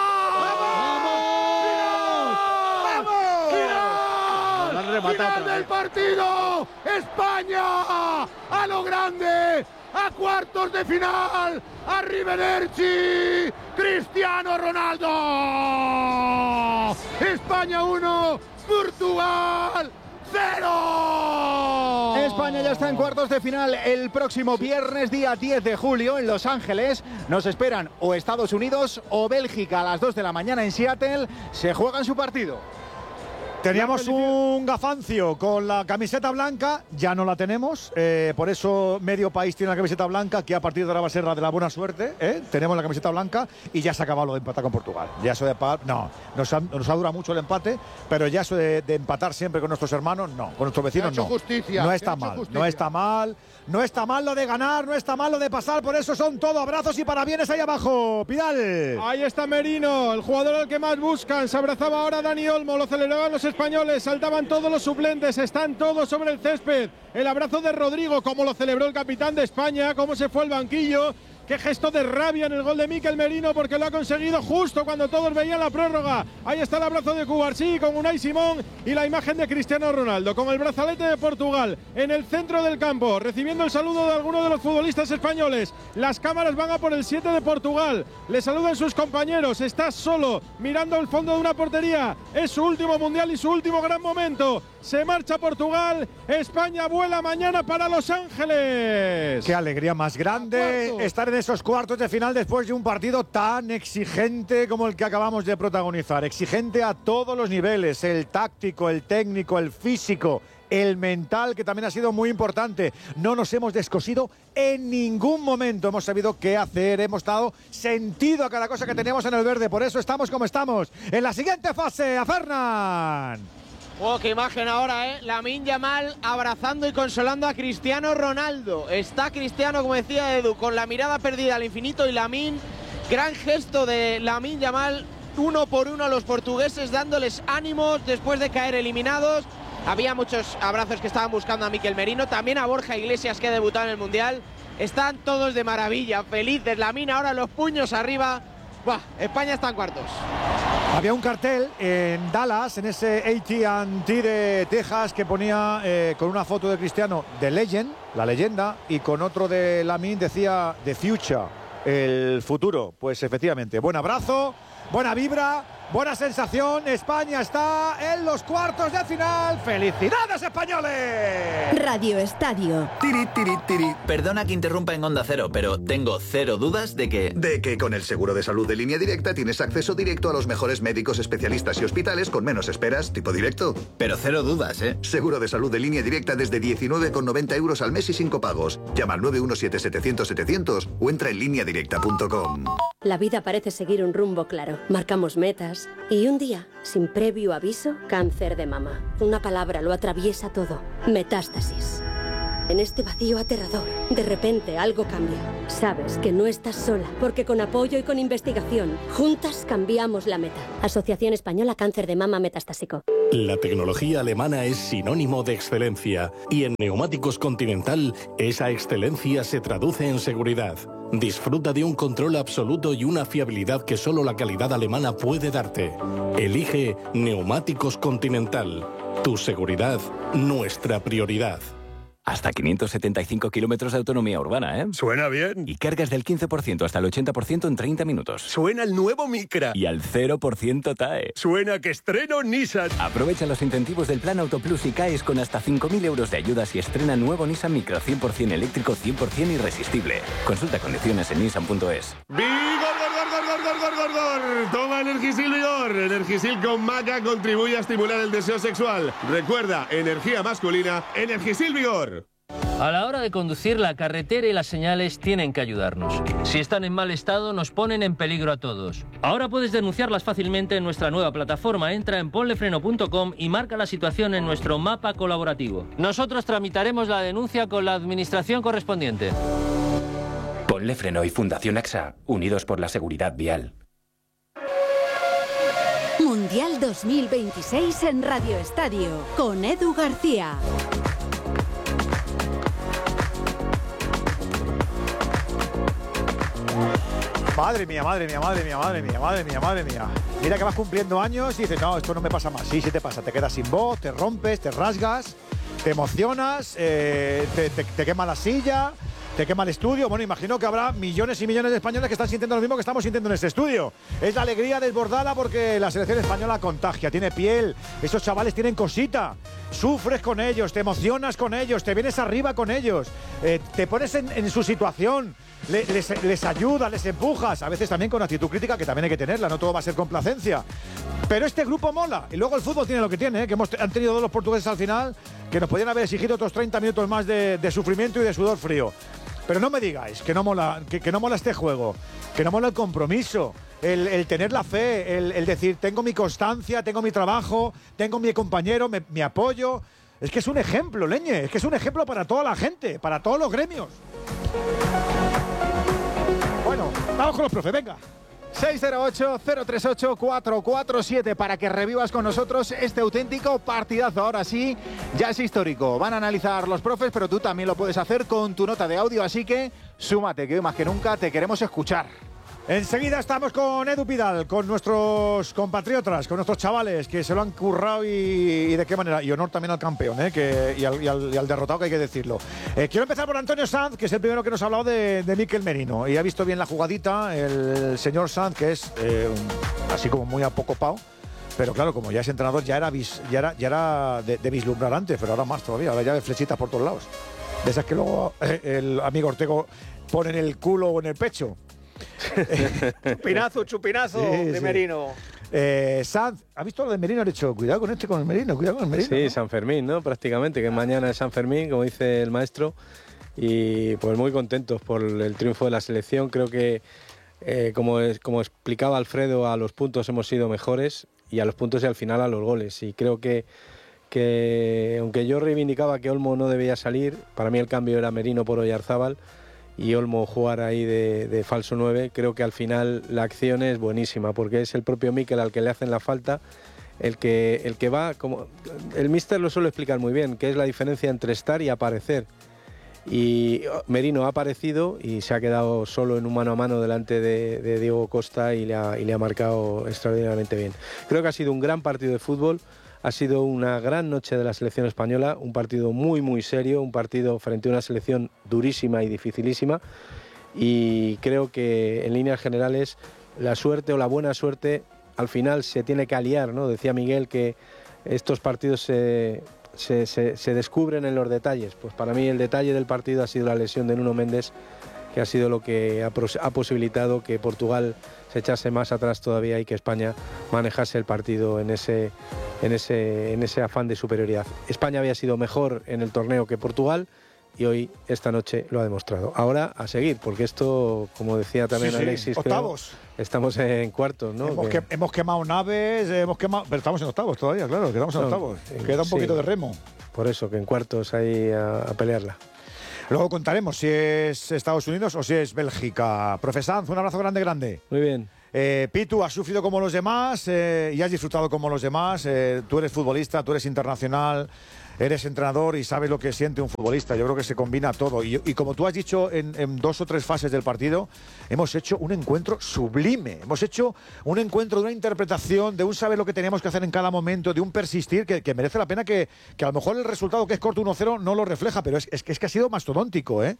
Lo han rematado ¡Final otra del vez. partido! ¡España! ¡A lo grande! ¡A cuartos de final! ¡Arrivederci! ¡Cristiano Ronaldo! ¡España 1! ¡Portugal 0! España ya está en cuartos de final. El próximo viernes, día 10 de julio, en Los Ángeles, nos esperan o Estados Unidos o Bélgica a las 2 de la mañana en Seattle. Se juegan su partido. Teníamos un gafancio con la camiseta blanca, ya no la tenemos, por eso medio país tiene la camiseta blanca, que a partir de ahora va a ser la de la buena suerte, tenemos la camiseta blanca y ya se ha acabado lo de empatar con Portugal. Ya eso de no, nos ha durado mucho el empate, pero ya eso de empatar siempre con nuestros hermanos, no, con nuestros vecinos Se ha hecho no. justicia, No se está ha hecho mal, justicia. no está mal, no está mal lo de ganar, no está mal lo de pasar, por eso son todo abrazos y parabienes ahí abajo, Pidal. Ahí está Merino, el jugador al que más buscan. Se abrazaba ahora Dani Olmo, lo celebraban los españoles, saltaban todos los suplentes, están todos sobre el césped. El abrazo de Rodrigo, como lo celebró el capitán de España, cómo se fue al banquillo. Qué gesto de rabia en el gol de Mikel Merino, porque lo ha conseguido justo cuando todos veían la prórroga. Ahí está el abrazo de Cubarsí con Unai Simón y la imagen de Cristiano Ronaldo con el brazalete de Portugal en el centro del campo, recibiendo el saludo de algunos de los futbolistas españoles. Las cámaras van a por el 7 de Portugal. Le saludan sus compañeros. Está solo mirando el fondo de una portería. Es su último mundial y su último gran momento. Se marcha Portugal. España vuela mañana para Los Ángeles. Qué alegría más grande estar en esos cuartos de final después de un partido tan exigente como el que acabamos de protagonizar. Exigente a todos los niveles, el táctico, el técnico, el físico, el mental, que también ha sido muy importante. No nos hemos descosido en ningún momento. Hemos sabido qué hacer, hemos dado sentido a cada cosa que teníamos en el verde. Por eso estamos como estamos. En la siguiente fase, a Fernan. Oh, qué imagen ahora, ¿eh? Lamine Yamal abrazando y consolando a Cristiano Ronaldo. Está Cristiano, como decía Edu, con la mirada perdida al infinito, y Lamine, gran gesto de Lamine Yamal, 1 por 1 a los portugueses, dándoles ánimos después de caer eliminados. Había muchos abrazos que estaban buscando a Mikel Merino, también a Borja Iglesias, que ha debutado en el Mundial. Están todos de maravilla, felices. Lamine ahora los puños arriba. Buah, España está en cuartos. Había un cartel en Dallas, en ese AT&T de Texas, que ponía con una foto de Cristiano The Legend, la leyenda, y con otro de Lamine decía The Future, el futuro. Pues efectivamente, buen abrazo, buena vibra. buena sensación. España está en los cuartos de final. ¡Felicidades, españoles! Radio Estadio. Tiri, tiri, tiri. Perdona que interrumpa en Onda Cero, pero tengo cero dudas de que con el seguro de salud de Línea Directa tienes acceso directo a los mejores médicos, especialistas y hospitales con menos esperas, tipo directo. Pero cero dudas, ¿eh? Seguro de salud de Línea Directa desde 19,90 € al mes y 5 pagos. Llama al 917-700-700 o entra en lineadirecta.com. La vida parece seguir un rumbo claro. Marcamos metas y un día, sin previo aviso, cáncer de mama. Una palabra lo atraviesa todo. Metástasis. En este vacío aterrador, de repente algo cambia. Sabes que no estás sola, porque con apoyo y con investigación, juntas cambiamos la meta. Asociación Española Cáncer de Mama Metastásico. La tecnología alemana es sinónimo de excelencia y en Neumáticos Continental esa excelencia se traduce en seguridad. Disfruta de un control absoluto y una fiabilidad que solo la calidad alemana puede darte. Elige Neumáticos Continental. Tu seguridad, nuestra prioridad. Hasta 575 kilómetros de autonomía urbana, ¿eh? Suena bien. Y cargas del 15% hasta el 80% en 30 minutos. Suena el nuevo Micra. Y al 0% TAE. Suena que estreno Nissan. Aprovecha los incentivos del Plan Auto Plus y caes con hasta 5.000 euros de ayudas y estrena nuevo Nissan Micra 100% eléctrico, 100% irresistible. Consulta condiciones en nissan.es. ¡Vigor! Toma Energisil Vigor. Energisil con maca contribuye a estimular el deseo sexual. Recuerda, energía masculina, Energisil Vigor. A la hora de conducir, la carretera y las señales tienen que ayudarnos. Si están en mal estado, nos ponen en peligro a todos. Ahora puedes denunciarlas fácilmente en nuestra nueva plataforma. Entra en ponlefreno.com y marca la situación en nuestro mapa colaborativo. Nosotros tramitaremos la denuncia con la administración correspondiente. Ponle Freno y Fundación AXA, unidos por la seguridad vial. Mundial 2026 en Radio Estadio, con Edu García. Madre mía, madre mía, madre mía, madre mía, madre mía, madre mía. Mira que vas cumpliendo años y dices, no, esto no me pasa más. Sí, sí te pasa. Te quedas sin voz, te rompes, te rasgas, te emocionas, te quema la silla, te quema el estudio. Bueno, imagino que habrá millones y millones de españoles que están sintiendo lo mismo que estamos sintiendo en este estudio. Es la alegría desbordada porque la selección española contagia, tiene piel. Esos chavales tienen cosita. Sufres con ellos, te emocionas con ellos, te vienes arriba con ellos, te pones en su situación. Les ayuda, les empujas, a veces también con actitud crítica, que también hay que tenerla, no todo va a ser complacencia. Pero este grupo mola, y luego el fútbol tiene lo que tiene, que han tenido dos los portugueses al final, que nos podían haber exigido otros 30 minutos más de sufrimiento y de sudor frío. Pero no me digáis que no mola, que no mola este juego, que no mola el compromiso, el tener la fe, el decir, tengo mi constancia, tengo mi trabajo, tengo mi compañero, mi apoyo. Es que es un ejemplo, Leñe, es que es un ejemplo para toda la gente, para todos los gremios. Bueno, vamos con los profes, venga. 608-038-447 para que revivas con nosotros este auténtico partidazo. Ahora sí, ya es histórico. Van a analizar los profes, pero tú también lo puedes hacer con tu nota de audio, así que súmate, que hoy más que nunca te queremos escuchar. Enseguida estamos con Edu Pidal, con nuestros compatriotas, con nuestros chavales que se lo han currado y de qué manera. Y honor también al campeón, y al derrotado, que hay que decirlo. Quiero empezar por Antonio Sanz, que es el primero que nos ha hablado de Mikel Merino. Y ha visto bien la jugadita el señor Sanz, que es así como muy apocopado. Pero claro, como ya es entrenador, ya era de vislumbrar antes, pero ahora más todavía. Ahora ya ve flechitas por todos lados. De esas que luego el amigo Ortego pone en el culo o en el pecho. Chupinazo de Merino. Sanz, ¿ha visto lo de Merino? Ha dicho, cuidado con el Merino, cuidado con el Merino. Sí, ¿no? San Fermín, ¿no? Prácticamente, que mañana es San Fermín, como dice el maestro. Y pues muy contentos por el triunfo de la selección. Creo que, como explicaba Alfredo, a los puntos hemos sido mejores y a los puntos y al final a los goles. Y creo que aunque yo reivindicaba que Olmo no debía salir, para mí el cambio era Merino por Oyarzábal, y Olmo jugar ahí de falso 9, creo que al final la acción es buenísima, porque es el propio Mikel al que le hacen la falta, el que va, como el míster lo suele explicar muy bien, que es la diferencia entre estar y aparecer. Y Merino ha aparecido y se ha quedado solo en un mano a mano delante de Diego Costa y le ha marcado extraordinariamente bien. Creo que ha sido un gran partido de fútbol. Ha sido una gran noche de la selección española, un partido muy muy serio, un partido frente a una selección durísima y dificilísima, y creo que en líneas generales la suerte o la buena suerte al final se tiene que aliar, ¿no? Decía Miguel que estos partidos se descubren en los detalles. Pues para mí el detalle del partido ha sido la lesión de Nuno Méndez, que ha sido lo que ha posibilitado que Portugal se echase más atrás todavía y que España manejase el partido en ese afán de superioridad. España había sido mejor en el torneo que Portugal y hoy, esta noche, lo ha demostrado. Ahora a seguir, porque esto, como decía también Alexis, octavos. Estamos en cuartos, ¿no? Hemos quemado naves, pero estamos en octavos todavía, claro, quedamos en octavos. Queda un poquito de remo. Por eso, que en cuartos ahí a pelearla. Luego contaremos si es Estados Unidos o si es Bélgica. Profe Sanz, un abrazo grande. Muy bien. Pitu, has sufrido como los demás y has disfrutado como los demás. Tú eres futbolista, tú eres internacional, eres entrenador y sabes lo que siente un futbolista. Yo creo que se combina todo. Y como tú has dicho en 2 o 3 fases del partido, hemos hecho un encuentro sublime. Hemos hecho un encuentro de una interpretación, de un saber lo que teníamos que hacer en cada momento, de un persistir que merece la pena que a lo mejor el resultado, que es corto 1-0, no lo refleja, pero es que ha sido mastodóntico, ¿eh?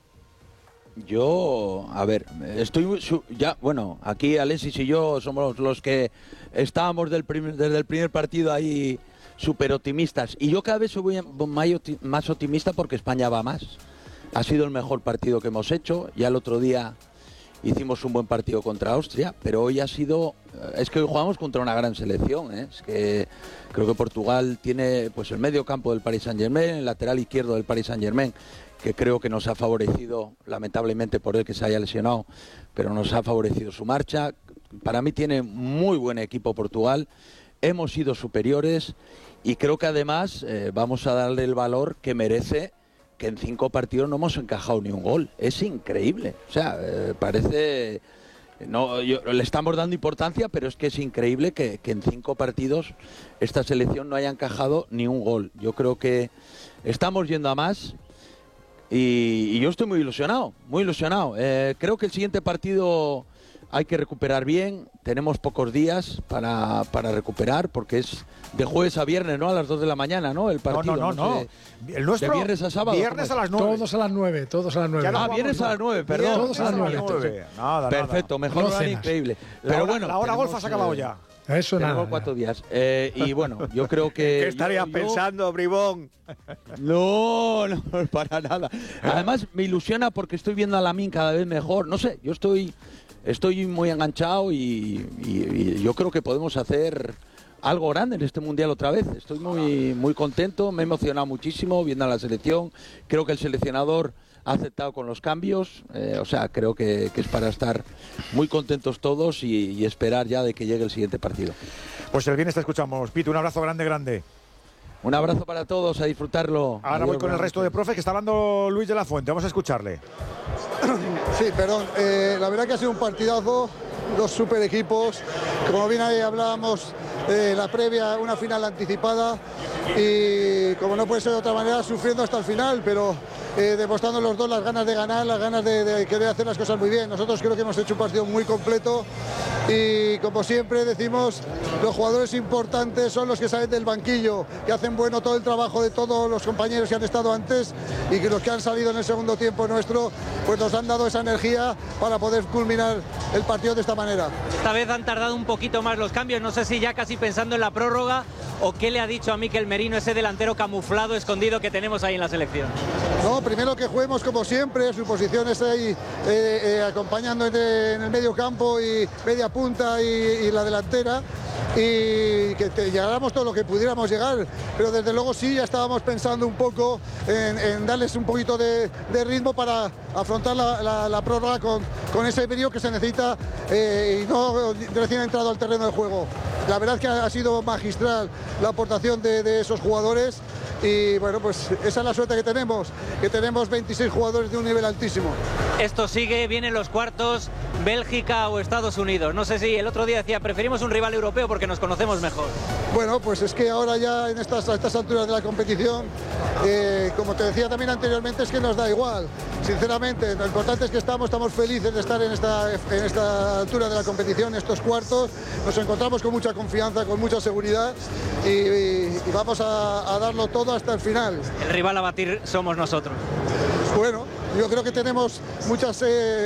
Yo, a ver, bueno, aquí Alexis y yo somos los que estábamos desde el primer partido ahí súper optimistas. Y yo cada vez soy más optimista porque España va más. Ha sido el mejor partido que hemos hecho. Ya el otro día hicimos un buen partido contra Austria, pero hoy es que hoy jugamos contra una gran selección, ¿eh? Es que creo que Portugal tiene pues el medio campo del Paris Saint-Germain, el lateral izquierdo del Paris Saint-Germain, que creo que nos ha favorecido, lamentablemente por él que se haya lesionado, pero nos ha favorecido su marcha. Para mí tiene muy buen equipo Portugal, hemos sido superiores y creo que además vamos a darle el valor que merece, que en 5 partidos no hemos encajado ni un gol. Es increíble, o sea, parece... le estamos dando importancia, pero es que es increíble que en 5 partidos esta selección no haya encajado ni un gol. Yo creo que estamos yendo a más. Y yo estoy muy ilusionado, muy ilusionado. Creo que el siguiente partido hay que recuperar bien. Tenemos pocos días para recuperar, porque es de jueves a viernes, ¿no? A las 2 de la mañana, ¿no? El partido. No. El nuestro, de viernes a sábado. Viernes a las 9. Todos a las 9, viernes a las 9, perdón. Todos a las 9. Nada. Perfecto, mejor horario increíble. Pero bueno, la hora golf ha acabado ya. Eso tenemos 4 días. Y bueno, yo creo que... ¿Qué estarías pensando, bribón? No, para nada. Además, me ilusiona porque estoy viendo a Lamine cada vez mejor. No sé, yo estoy muy enganchado y yo creo que podemos hacer algo grande en este Mundial otra vez. Estoy muy contento, me he emocionado muchísimo viendo a la selección. Creo que el seleccionador ha aceptado con los cambios, o sea, creo que es para estar muy contentos todos y esperar ya de que llegue el siguiente partido. Pues el viernes te escuchamos. Pitu, un abrazo grande. Un abrazo para todos, a disfrutarlo. Ahora Adiós, voy con el resto de profes, que está hablando Luis de la Fuente. Vamos a escucharle. Sí, perdón. La verdad que ha sido un partidazo, 2 super equipos. Como bien ahí hablábamos, la previa, una final anticipada y como no puede ser de otra manera, sufriendo hasta el final, pero demostrando los dos las ganas de ganar, las ganas de querer hacer las cosas muy bien. Nosotros creo que hemos hecho un partido muy completo y como siempre decimos, los jugadores importantes son los que salen del banquillo, que hacen bueno todo el trabajo de todos los compañeros que han estado antes y que los que han salido en el segundo tiempo nuestro, pues nos han dado esa energía para poder culminar el partido de esta manera. Esta vez han tardado un poquito más los cambios, no sé si ya casi pensando en la prórroga o qué le ha dicho a Mikel Merino, ese delantero camuflado, escondido que tenemos ahí en la selección. No, primero que juguemos como siempre, su posición es ahí acompañando en el medio campo y media punta y la delantera, y que llegáramos todo lo que pudiéramos llegar, pero desde luego sí, ya estábamos pensando un poco en darles un poquito de ritmo para afrontar la prórroga con ese brío que se necesita y no recién entrado al terreno de juego. La verdad es que ha sido magistral la aportación de esos jugadores y bueno, pues esa es la suerte que tenemos 26 jugadores de un nivel altísimo. Esto sigue, vienen los cuartos, Bélgica o Estados Unidos. No sé si el otro día decía, preferimos un rival europeo porque nos conocemos mejor. Bueno, pues es que ahora ya a estas alturas de la competición, como te decía también anteriormente, es que nos da igual. Sinceramente, lo importante es que estamos felices de estar en esta altura de la competición, estos cuartos. Nos encontramos con mucha confianza, con mucha seguridad y vamos a darlo todo hasta el final. El rival a batir somos nosotros. Bueno, Yo creo que tenemos muchos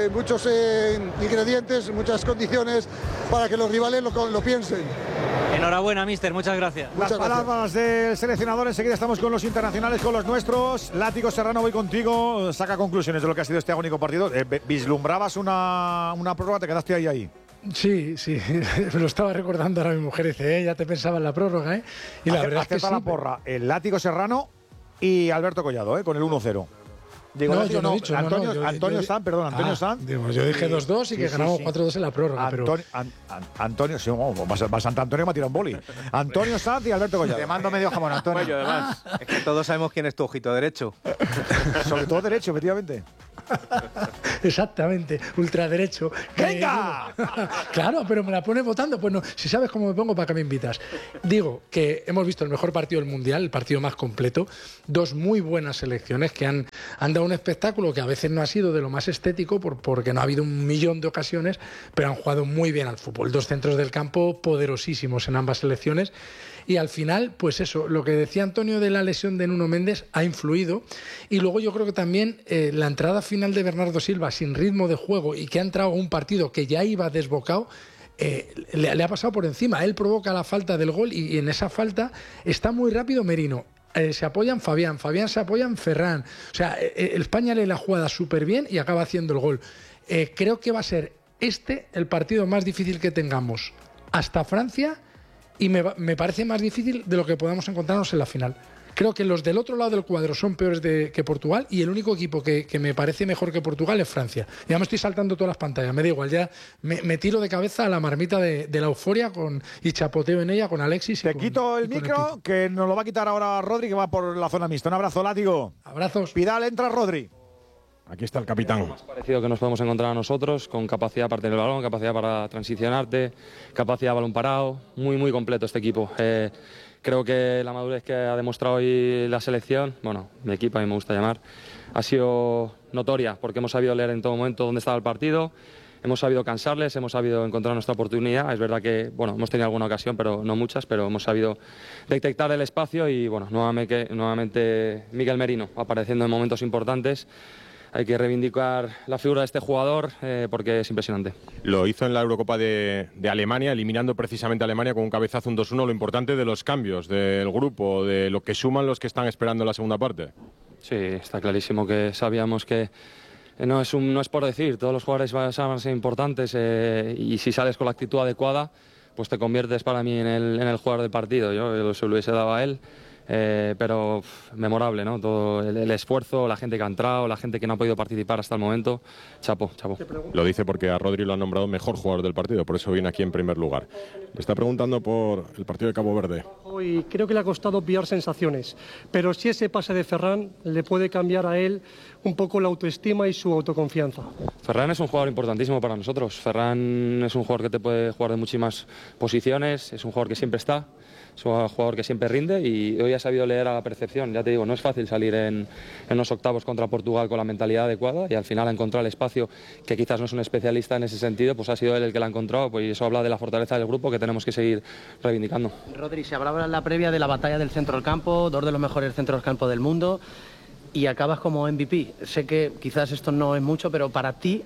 ingredientes, muchas condiciones para que los rivales lo piensen. Enhorabuena, míster, muchas gracias. Las palabras del seleccionador. Enseguida estamos con los internacionales, con los nuestros. Látigo Serrano, voy contigo. Saca conclusiones de lo que ha sido este agónico partido. ¿Vislumbrabas una prórroga? ¿Te quedaste ahí? Sí, me lo estaba recordando ahora mi mujer. Dice, ya te pensaba en la prórroga, ¿eh? Y la verdad es que sí. La porra, el Látigo Serrano y Alberto Collado, con el 1-0. Digo, no, yo no he dicho. Antonio Sanz, perdón, Antonio Sanz. Yo dije 2-2 y que ganamos 4-2 en la prórroga. Antonio, sí, va Santo Antonio me ha tirado un boli. Antonio Sanz y Alberto Collado. Te mando medio jamón, Antonio. Bueno, además. Es que todos sabemos quién es tu ojito derecho. Sobre todo derecho, efectivamente. Exactamente, ultraderecho. ¡Venga! Claro, pero me la pones votando. Pues no, si sabes cómo me pongo, ¿para qué me invitas? Digo que hemos visto el mejor partido del Mundial, el partido más completo. Dos muy buenas selecciones que han dado un espectáculo que a veces no ha sido de lo más estético porque no ha habido un millón de ocasiones, pero han jugado muy bien al fútbol. Dos centros del campo poderosísimos en ambas selecciones. Y al final, pues eso, lo que decía Antonio de la lesión de Nuno Méndez ha influido. Y luego yo creo que también la entrada final de Bernardo Silva sin ritmo de juego y que ha entrado a un partido que ya iba desbocado, le ha pasado por encima. Él provoca la falta del gol y en esa falta está muy rápido Merino. Se apoya en Fabián se apoya en Ferran. O sea, España lee la jugada súper bien y acaba haciendo el gol. Creo que va a ser el partido más difícil que tengamos hasta Francia. Y me parece más difícil de lo que podamos encontrarnos en la final. Creo que los del otro lado del cuadro son peores que Portugal y el único equipo que me parece mejor que Portugal es Francia. Ya me estoy saltando todas las pantallas, me da igual, ya me tiro de cabeza a la marmita de la euforia y chapoteo en ella con Alexis. Te quito el micro, que nos lo va a quitar ahora Rodri, que va por la zona mixta. Un abrazo, Látigo. Abrazos. Pidal, entra Rodri. Aquí está el capitán. Más parecido que nos podemos encontrar a nosotros, con capacidad para tener el balón, capacidad para transicionarte, capacidad de balón parado, muy completo este equipo. Creo que la madurez que ha demostrado hoy la selección, mi equipo a mí me gusta llamar, ha sido notoria, porque hemos sabido leer en todo momento dónde estaba el partido, hemos sabido cansarles, hemos sabido encontrar nuestra oportunidad. Es verdad que hemos tenido alguna ocasión, pero no muchas, pero hemos sabido detectar el espacio y nuevamente Miguel Merino apareciendo en momentos importantes. Hay que reivindicar la figura de este jugador porque es impresionante. Lo hizo en la Eurocopa de Alemania, eliminando precisamente a Alemania con un cabezazo, un 2-1. Lo importante de los cambios del grupo, de lo que suman los que están esperando la segunda parte. Sí, está clarísimo que sabíamos que no es por decir, todos los jugadores van a ser importantes y si sales con la actitud adecuada, pues te conviertes para mí en el jugador del partido. Yo se lo hubiese dado a él. Pero memorable, ¿no? Todo el esfuerzo, la gente que ha entrado, la gente que no ha podido participar hasta el momento. Chapo. Lo dice porque a Rodri lo han nombrado mejor jugador del partido, por eso viene aquí en primer lugar. Le está preguntando por el partido de Cabo Verde. Hoy creo que le ha costado pillar sensaciones, pero si ese pase de Ferran le puede cambiar a él un poco la autoestima y su autoconfianza. Ferran es un jugador importantísimo para nosotros. Ferran es un jugador que te puede jugar de muchísimas posiciones, es un jugador que siempre está. Es un jugador que siempre rinde y hoy ha sabido leer a la percepción. Ya te digo, no es fácil salir en los octavos contra Portugal con la mentalidad adecuada y al final ha encontrado el espacio, que quizás no es un especialista en ese sentido, pues ha sido él el que lo ha encontrado, pues, y eso habla de la fortaleza del grupo que tenemos que seguir reivindicando. Rodri, se hablaba en la previa de la batalla del centro del campo, dos de los mejores centros del campo del mundo, y acabas como MVP. Sé que quizás esto no es mucho, pero para ti,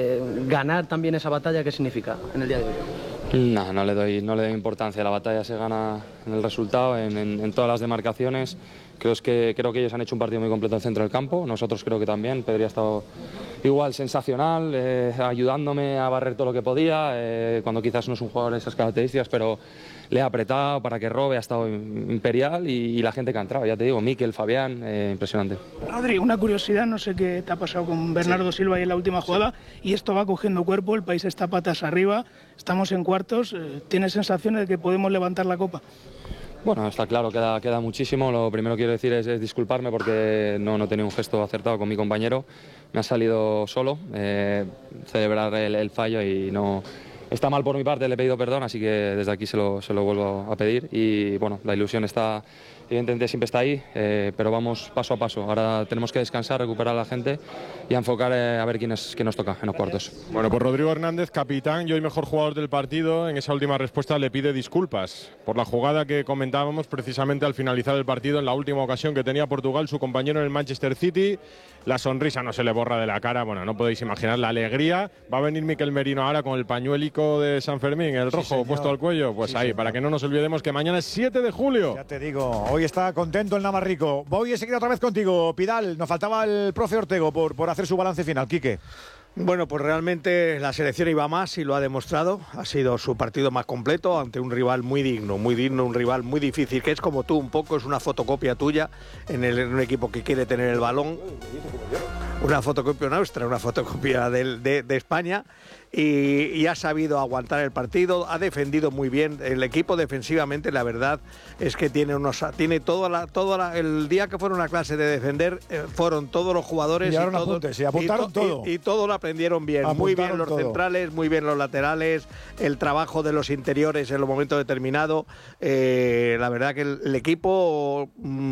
ganar también esa batalla, ¿qué significa en el día de hoy? No le doy importancia. La batalla se gana en el resultado, en todas las demarcaciones. Creo que ellos han hecho un partido muy completo en el centro del campo. Nosotros creo que también. Pedri ha estado igual sensacional, ayudándome a barrer todo lo que podía, cuando quizás no es un jugador de esas características, pero le ha apretado para que robe, ha estado imperial y la gente que ha entrado, ya te digo, Mikel, Fabián, impresionante. Rodri, una curiosidad, no sé qué te ha pasado con Bernardo Silva ahí en la última jugada, y esto va cogiendo cuerpo, el país está patas arriba, estamos en cuartos, ¿tienes sensaciones de que podemos levantar la copa? Bueno, está claro, queda muchísimo. Lo primero que quiero decir es disculparme porque no he tenido un gesto acertado con mi compañero. Me ha salido solo celebrar el fallo y no... Está mal por mi parte, le he pedido perdón, así que desde aquí se lo vuelvo a pedir. Y bueno, la ilusión está, evidentemente siempre está ahí, pero vamos paso a paso. Ahora tenemos que descansar, recuperar a la gente y a enfocar a ver quién nos toca en los cuartos. Bueno, pues Rodrigo Hernández, capitán y hoy mejor jugador del partido, en esa última respuesta le pide disculpas por la jugada que comentábamos precisamente al finalizar el partido, en la última ocasión que tenía Portugal, su compañero en el Manchester City. la sonrisa no se le borra de la cara. Bueno, no podéis imaginar la alegría. Va a venir Mikel Merino ahora con el pañuélico de San Fermín, el rojo puesto al cuello. Pues sí, ahí, para que no nos olvidemos que mañana es 7 de julio. Ya te digo, hoy está contento el Navarrico. Voy a seguir otra vez contigo, Pidal. Nos faltaba el profe Ortego por hacer su balance final. Quique. Bueno, pues realmente la selección iba más y lo ha demostrado. Ha sido su partido más completo ante un rival muy digno, un rival muy difícil, que es como tú un poco, es una fotocopia tuya en un equipo que quiere tener el balón. Una fotocopia nuestra, una fotocopia de España. Y ha sabido aguantar el partido, ha defendido muy bien el equipo defensivamente. La verdad es que tiene el día que fueron a clase de defender, fueron todos los jugadores y apuntaron todo. Y todo lo aprendieron bien. Muy bien los centrales, muy bien los laterales, el trabajo de los interiores en los momentos determinados. La verdad que el equipo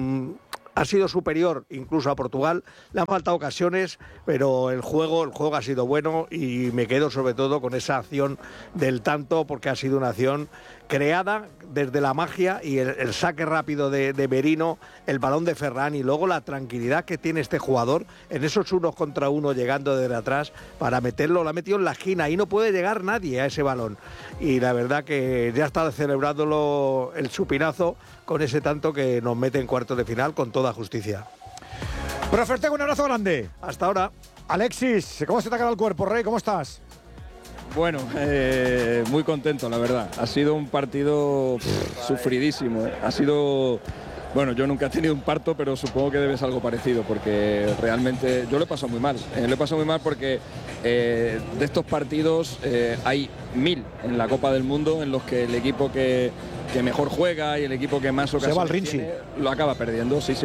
ha sido superior incluso a Portugal. Le han faltado ocasiones, pero el juego ha sido bueno, y me quedo sobre todo con esa acción del tanto, porque ha sido una acción creada desde la magia y el saque rápido de Merino, el balón de Ferran, y luego la tranquilidad que tiene este jugador en esos 1 contra 1 llegando desde atrás para meterlo. Lo ha metido en la esquina y no puede llegar nadie a ese balón, y la verdad que ya está celebrándolo el supinazo con ese tanto que nos mete en cuartos de final con toda justicia. Profe Ortega, un abrazo grande. Hasta ahora. Alexis, ¿cómo se te ha quedado el cuerpo, Rey? ¿Cómo estás? Bueno, muy contento, la verdad. Ha sido un partido sufridísimo. Ha sido... Bueno, yo nunca he tenido un parto, pero supongo que debe ser algo parecido, porque realmente yo lo he pasado muy mal. Lo he pasado muy mal porque de estos partidos hay 1000 en la Copa del Mundo en los que el equipo que mejor juega y el equipo que más ocasiones tiene, lo acaba perdiendo, sí.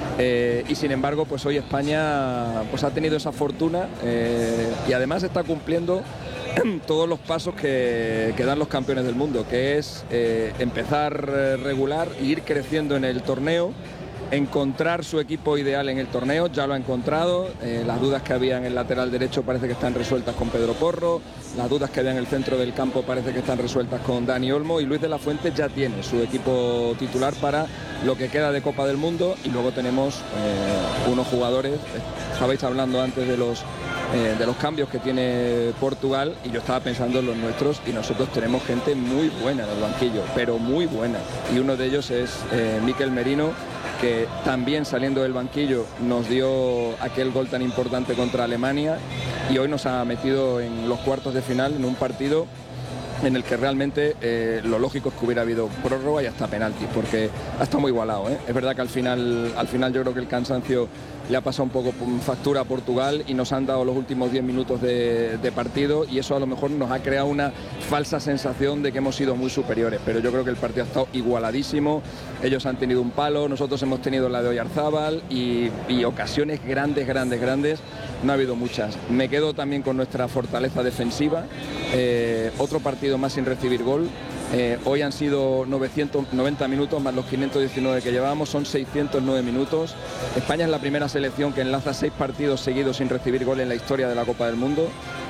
Y sin embargo, pues hoy España pues ha tenido esa fortuna y además está cumpliendo todos los pasos que dan los campeones del mundo, que es empezar regular e ir creciendo en el torneo, encontrar su equipo ideal en el torneo. Ya lo ha encontrado. Las dudas que había en el lateral derecho parece que están resueltas con Pedro Porro, las dudas que había en el centro del campo parece que están resueltas con Dani Olmo, y Luis de la Fuente ya tiene su equipo titular para lo que queda de Copa del Mundo. Y luego tenemos unos jugadores, estabais hablando antes de los cambios que tiene Portugal, y yo estaba pensando en los nuestros, y nosotros tenemos gente muy buena en el banquillo, pero muy buena, y uno de ellos es Mikel Merino, que también saliendo del banquillo nos dio aquel gol tan importante contra Alemania, y hoy nos ha metido en los cuartos de final en un partido en el que realmente lo lógico es que hubiera habido prórroga y hasta penaltis, porque ha estado muy igualado, ¿eh? Es verdad que al final yo creo que el cansancio le ha pasado un poco factura a Portugal y nos han dado los últimos 10 minutos de partido, y eso a lo mejor nos ha creado una falsa sensación de que hemos sido muy superiores, pero yo creo que el partido ha estado igualadísimo. Ellos han tenido un palo, nosotros hemos tenido la de Oyarzábal, y ocasiones grandes no ha habido muchas. Me quedo también con nuestra fortaleza defensiva. Otro partido más sin recibir gol. Hoy han sido 990 minutos más los 519 que llevábamos, son 609 minutos. España es la primera selección que enlaza 6 partidos seguidos sin recibir gol en la historia de la Copa del Mundo.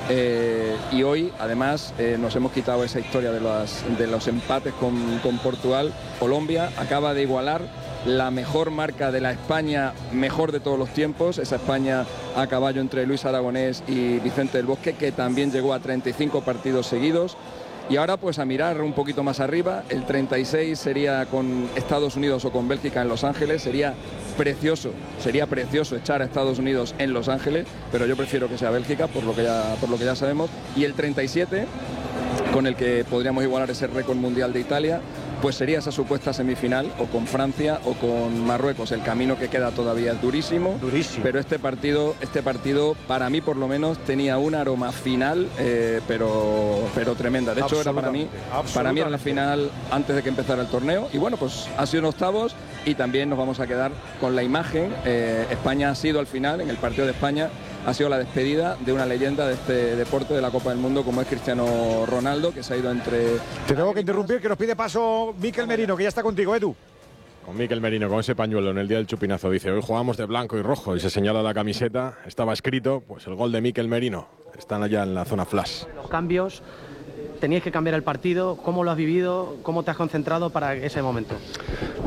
Y hoy, además, nos hemos quitado esa historia de los empates con Portugal. Colombia acaba de igualar la mejor marca de la España mejor de todos los tiempos, esa España a caballo entre Luis Aragonés y Vicente del Bosque, que también llegó a 35 partidos seguidos. Y ahora pues a mirar un poquito más arriba, el 36 sería con Estados Unidos o con Bélgica en Los Ángeles. Sería precioso echar a Estados Unidos en Los Ángeles, pero yo prefiero que sea Bélgica por lo que ya sabemos. Y el 37, con el que podríamos igualar ese récord mundial de Italia, pues sería esa supuesta semifinal o con Francia o con Marruecos. El camino que queda todavía es durísimo, pero este partido para mí por lo menos tenía un aroma final, pero tremenda. De hecho era para mí era la final antes de que empezara el torneo, y bueno, pues ha sido en octavos, y también nos vamos a quedar con la imagen. España ha sido al final, en el partido de España, ha sido la despedida de una leyenda de este deporte de la Copa del Mundo como es Cristiano Ronaldo, que se ha ido entre... Te tengo que interrumpir, que nos pide paso Mikel Merino, que ya está contigo, Edu. Con Mikel Merino, con ese pañuelo en el día del chupinazo, dice: hoy jugamos de blanco y rojo, y se señala la camiseta, estaba escrito, pues el gol de Mikel Merino. Están allá en la zona flash. Los cambios, tenías que cambiar el partido. ¿Cómo lo has vivido? ¿Cómo te has concentrado para ese momento?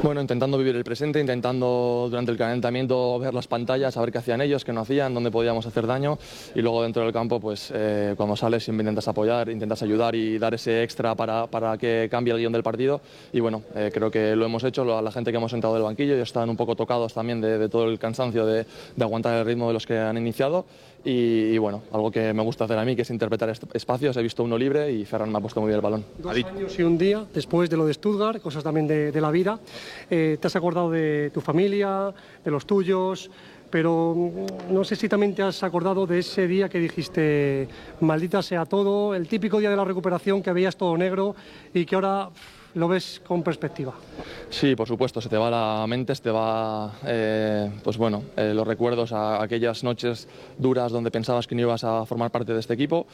Bueno, intentando vivir el presente, intentando durante el calentamiento ver las pantallas, saber qué hacían ellos, qué no hacían, dónde podíamos hacer daño, y luego dentro del campo, pues cuando sales siempre intentas apoyar, intentas ayudar y dar ese extra para que cambie el guión del partido, y bueno, creo que lo hemos hecho. La gente que hemos sentado del banquillo y están un poco tocados también de todo el cansancio de aguantar el ritmo de los que han iniciado, y bueno, algo que me gusta hacer a mí, que es interpretar espacios. He visto uno libre y Ferran me ha puesto muy bien el balón. 2 años y un día después de lo de Stuttgart, cosas también de la vida. Te has acordado de tu familia, de los tuyos, pero no sé si también te has acordado de ese día que dijiste maldita sea todo, el típico día de la recuperación que veías todo negro y que ahora lo ves con perspectiva. Sí, por supuesto, se te va la mente, se te va pues bueno, los recuerdos a aquellas noches duras donde pensabas que no ibas a formar parte de este equipo,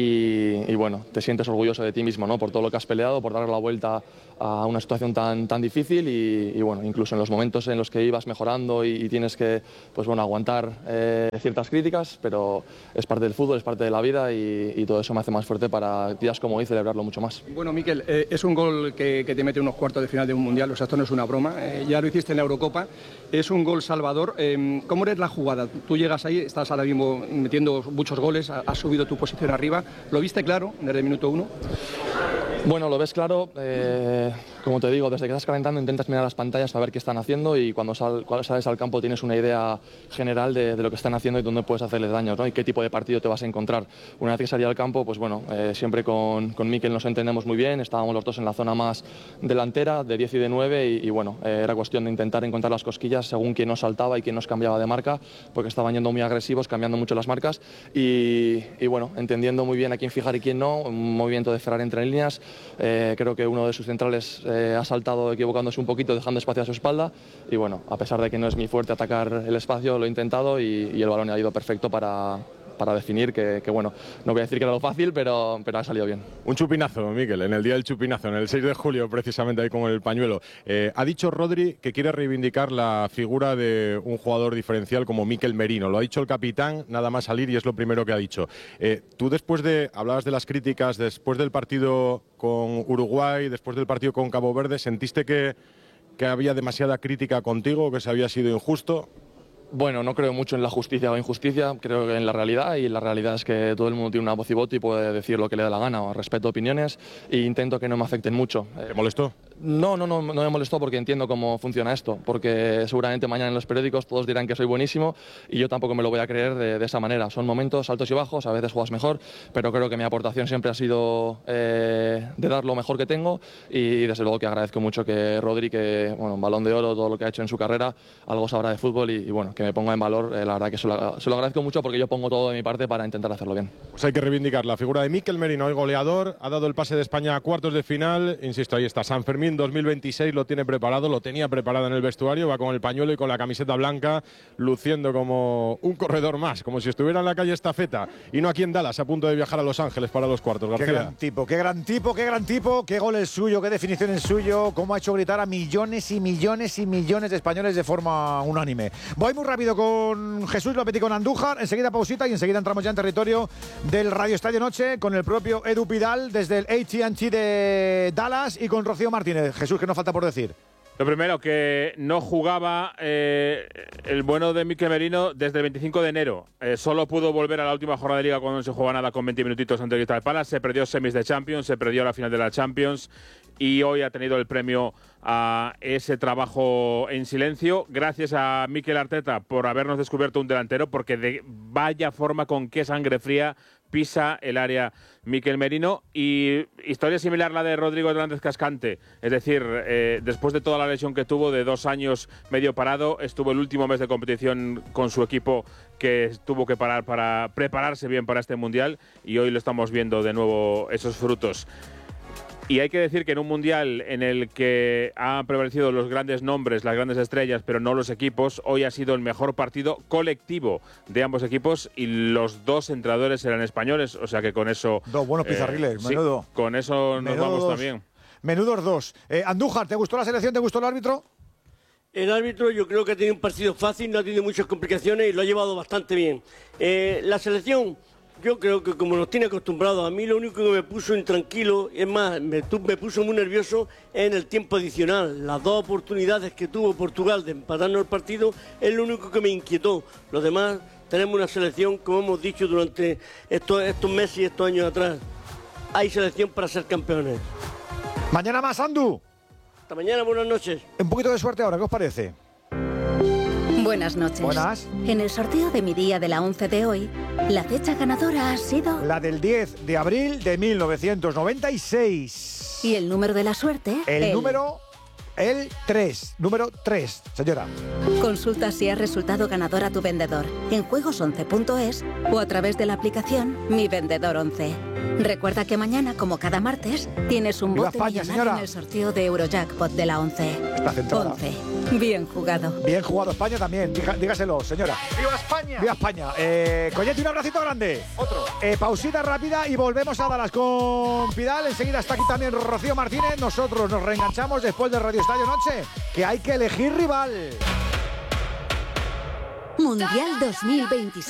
y bueno, te sientes orgulloso de ti mismo, ¿no? Por todo lo que has peleado, por darle la vuelta a una situación tan difícil, y bueno, incluso en los momentos en los que ibas mejorando y tienes que pues bueno, aguantar ciertas críticas, pero es parte del fútbol, es parte de la vida, y todo eso me hace más fuerte para días como hoy celebrarlo mucho más. Bueno, Mikel, es un gol que te mete unos cuartos de final de un mundial, o sea, esto no es una broma, ya lo hiciste en la Eurocopa, es un gol salvador. ¿Cómo eres la jugada? Tú llegas ahí, estás ahora mismo metiendo muchos goles, has subido tu posición arriba, ¿lo viste claro desde el minuto 1? Bueno, lo ves claro, como te digo, desde que estás calentando intentas mirar las pantallas a ver qué están haciendo, y cuando sales al campo tienes una idea general de lo que están haciendo y dónde puedes hacerles daños, ¿no? Y qué tipo de partido te vas a encontrar. Una vez que salí al campo, pues bueno, siempre con Mikel nos entendemos muy bien, estábamos los dos en la zona más delantera, de 10 y de 9, y bueno, era cuestión de intentar encontrar las cosquillas según quién nos saltaba y quién nos cambiaba de marca, porque estaban yendo muy agresivos, cambiando mucho las marcas, y bueno, entendiendo muy bien a quién fijar y quién no, un movimiento de Ferran entre líneas. Creo que uno de sus centrales ha saltado equivocándose un poquito, dejando espacio a su espalda, y bueno, a pesar de que no es mi fuerte atacar el espacio, lo he intentado, y el balón ha ido perfecto para definir, que bueno, no voy a decir que era lo fácil, pero ha salido bien. Un chupinazo, Mikel, en el día del chupinazo, en el 6 de julio, precisamente ahí con el pañuelo. Ha dicho Rodri que quiere reivindicar la figura de un jugador diferencial como Mikel Merino. Lo ha dicho el capitán, nada más salir, y es lo primero que ha dicho. Tú hablabas de las críticas, después del partido con Uruguay, después del partido con Cabo Verde, ¿sentiste que había demasiada crítica contigo, que se había sido injusto? Bueno, no creo mucho en la justicia o injusticia, creo que en la realidad, y la realidad es que todo el mundo tiene una voz y voto y puede decir lo que le da la gana. O respeto opiniones e intento que no me afecten mucho. ¿Te molestó? No me molestó, porque entiendo cómo funciona esto, porque seguramente mañana en los periódicos todos dirán que soy buenísimo, y yo tampoco me lo voy a creer de esa manera. Son momentos altos y bajos, a veces juegas mejor, pero creo que mi aportación siempre ha sido de dar lo mejor que tengo, y desde luego que agradezco mucho que Rodri, que bueno, un Balón de Oro, todo lo que ha hecho en su carrera, algo sabrá de fútbol, y bueno, que me ponga en valor, la verdad que se lo agradezco mucho, porque yo pongo todo de mi parte para intentar hacerlo bien. Pues hay que reivindicar la figura de Mikel Merino, el goleador, ha dado el pase de España a cuartos de final, insisto, ahí está, San Fermín 2026 lo tiene preparado, lo tenía preparado en el vestuario, va con el pañuelo y con la camiseta blanca, luciendo como un corredor más, como si estuviera en la calle Estafeta y no aquí en Dallas, a punto de viajar a Los Ángeles para los cuartos. García. Qué gran tipo, qué gran tipo, qué gran tipo, qué gol es suyo, qué definición es suyo, cómo ha hecho gritar a millones y millones y millones de españoles de forma unánime. Voy muy rápido con Jesús López y con Andújar, enseguida pausita y enseguida entramos ya en territorio del Radio Estadio Noche con el propio Edu Pidal desde el AT&T de Dallas y con Rocío Martínez. Jesús, que no falta por decir. Lo primero, que no jugaba el bueno de Mikel Merino desde el 25 de enero. Solo pudo volver a la última jornada de Liga cuando no se jugaba nada con 20 minutitos ante el Crystal Palace. Se perdió semis de Champions, se perdió la final de la Champions y hoy ha tenido el premio a ese trabajo en silencio. Gracias a Mikel Arteta por habernos descubierto un delantero, porque de vaya forma con qué sangre fría pisa el área Mikel Merino. Y historia similar a la de Rodrigo Hernández Cascante, es decir, después de toda la lesión que tuvo de 2 años medio parado, estuvo el último mes de competición con su equipo, que tuvo que parar para prepararse bien para este Mundial, y hoy lo estamos viendo de nuevo esos frutos. Y hay que decir que en un Mundial en el que han prevalecido los grandes nombres, las grandes estrellas, pero no los equipos, hoy ha sido el mejor partido colectivo de ambos equipos, y los 2 entrenadores eran españoles, o sea que con eso... 2 buenos pizarriles, menudo. Sí, con eso nos vamos también. Menudos 2. Andújar, ¿te gustó la selección? ¿Te gustó el árbitro? El árbitro yo creo que ha tenido un partido fácil, no ha tenido muchas complicaciones y lo ha llevado bastante bien. La selección, Yo creo que como nos tiene acostumbrados, a mí lo único que me puso intranquilo, es más, me puso muy nervioso en el tiempo adicional. Las 2 oportunidades que tuvo Portugal de empatarnos el partido es lo único que me inquietó. Los demás, tenemos una selección, como hemos dicho durante estos meses y estos años atrás. Hay selección para ser campeones. Mañana más, Andu. Hasta mañana, buenas noches. Un poquito de suerte ahora, ¿qué os parece? Buenas noches. Buenas. En el sorteo de mi día de la 11 de hoy, la fecha ganadora ha sido... La del 10 de abril de 1996. Y el número de la suerte... El 3. Número 3, señora. Consulta si ha resultado ganador a tu vendedor en juegos11.es o a través de la aplicación Mi Vendedor 11. Recuerda que mañana, como cada martes, tienes un bote millonario en el sorteo de Eurojackpot de la 11. Está centrada. 11. Bien jugado. Bien jugado España también, dígaselo, señora. ¡Viva España! ¡Viva España! Coyetti, un abracito grande. Otro. Pausita rápida y volvemos a Dallas con Pidal. Enseguida está aquí también Rocío Martínez. Nosotros nos reenganchamos después de Radio Estadio Noche, que hay que elegir rival. Mundial 2026.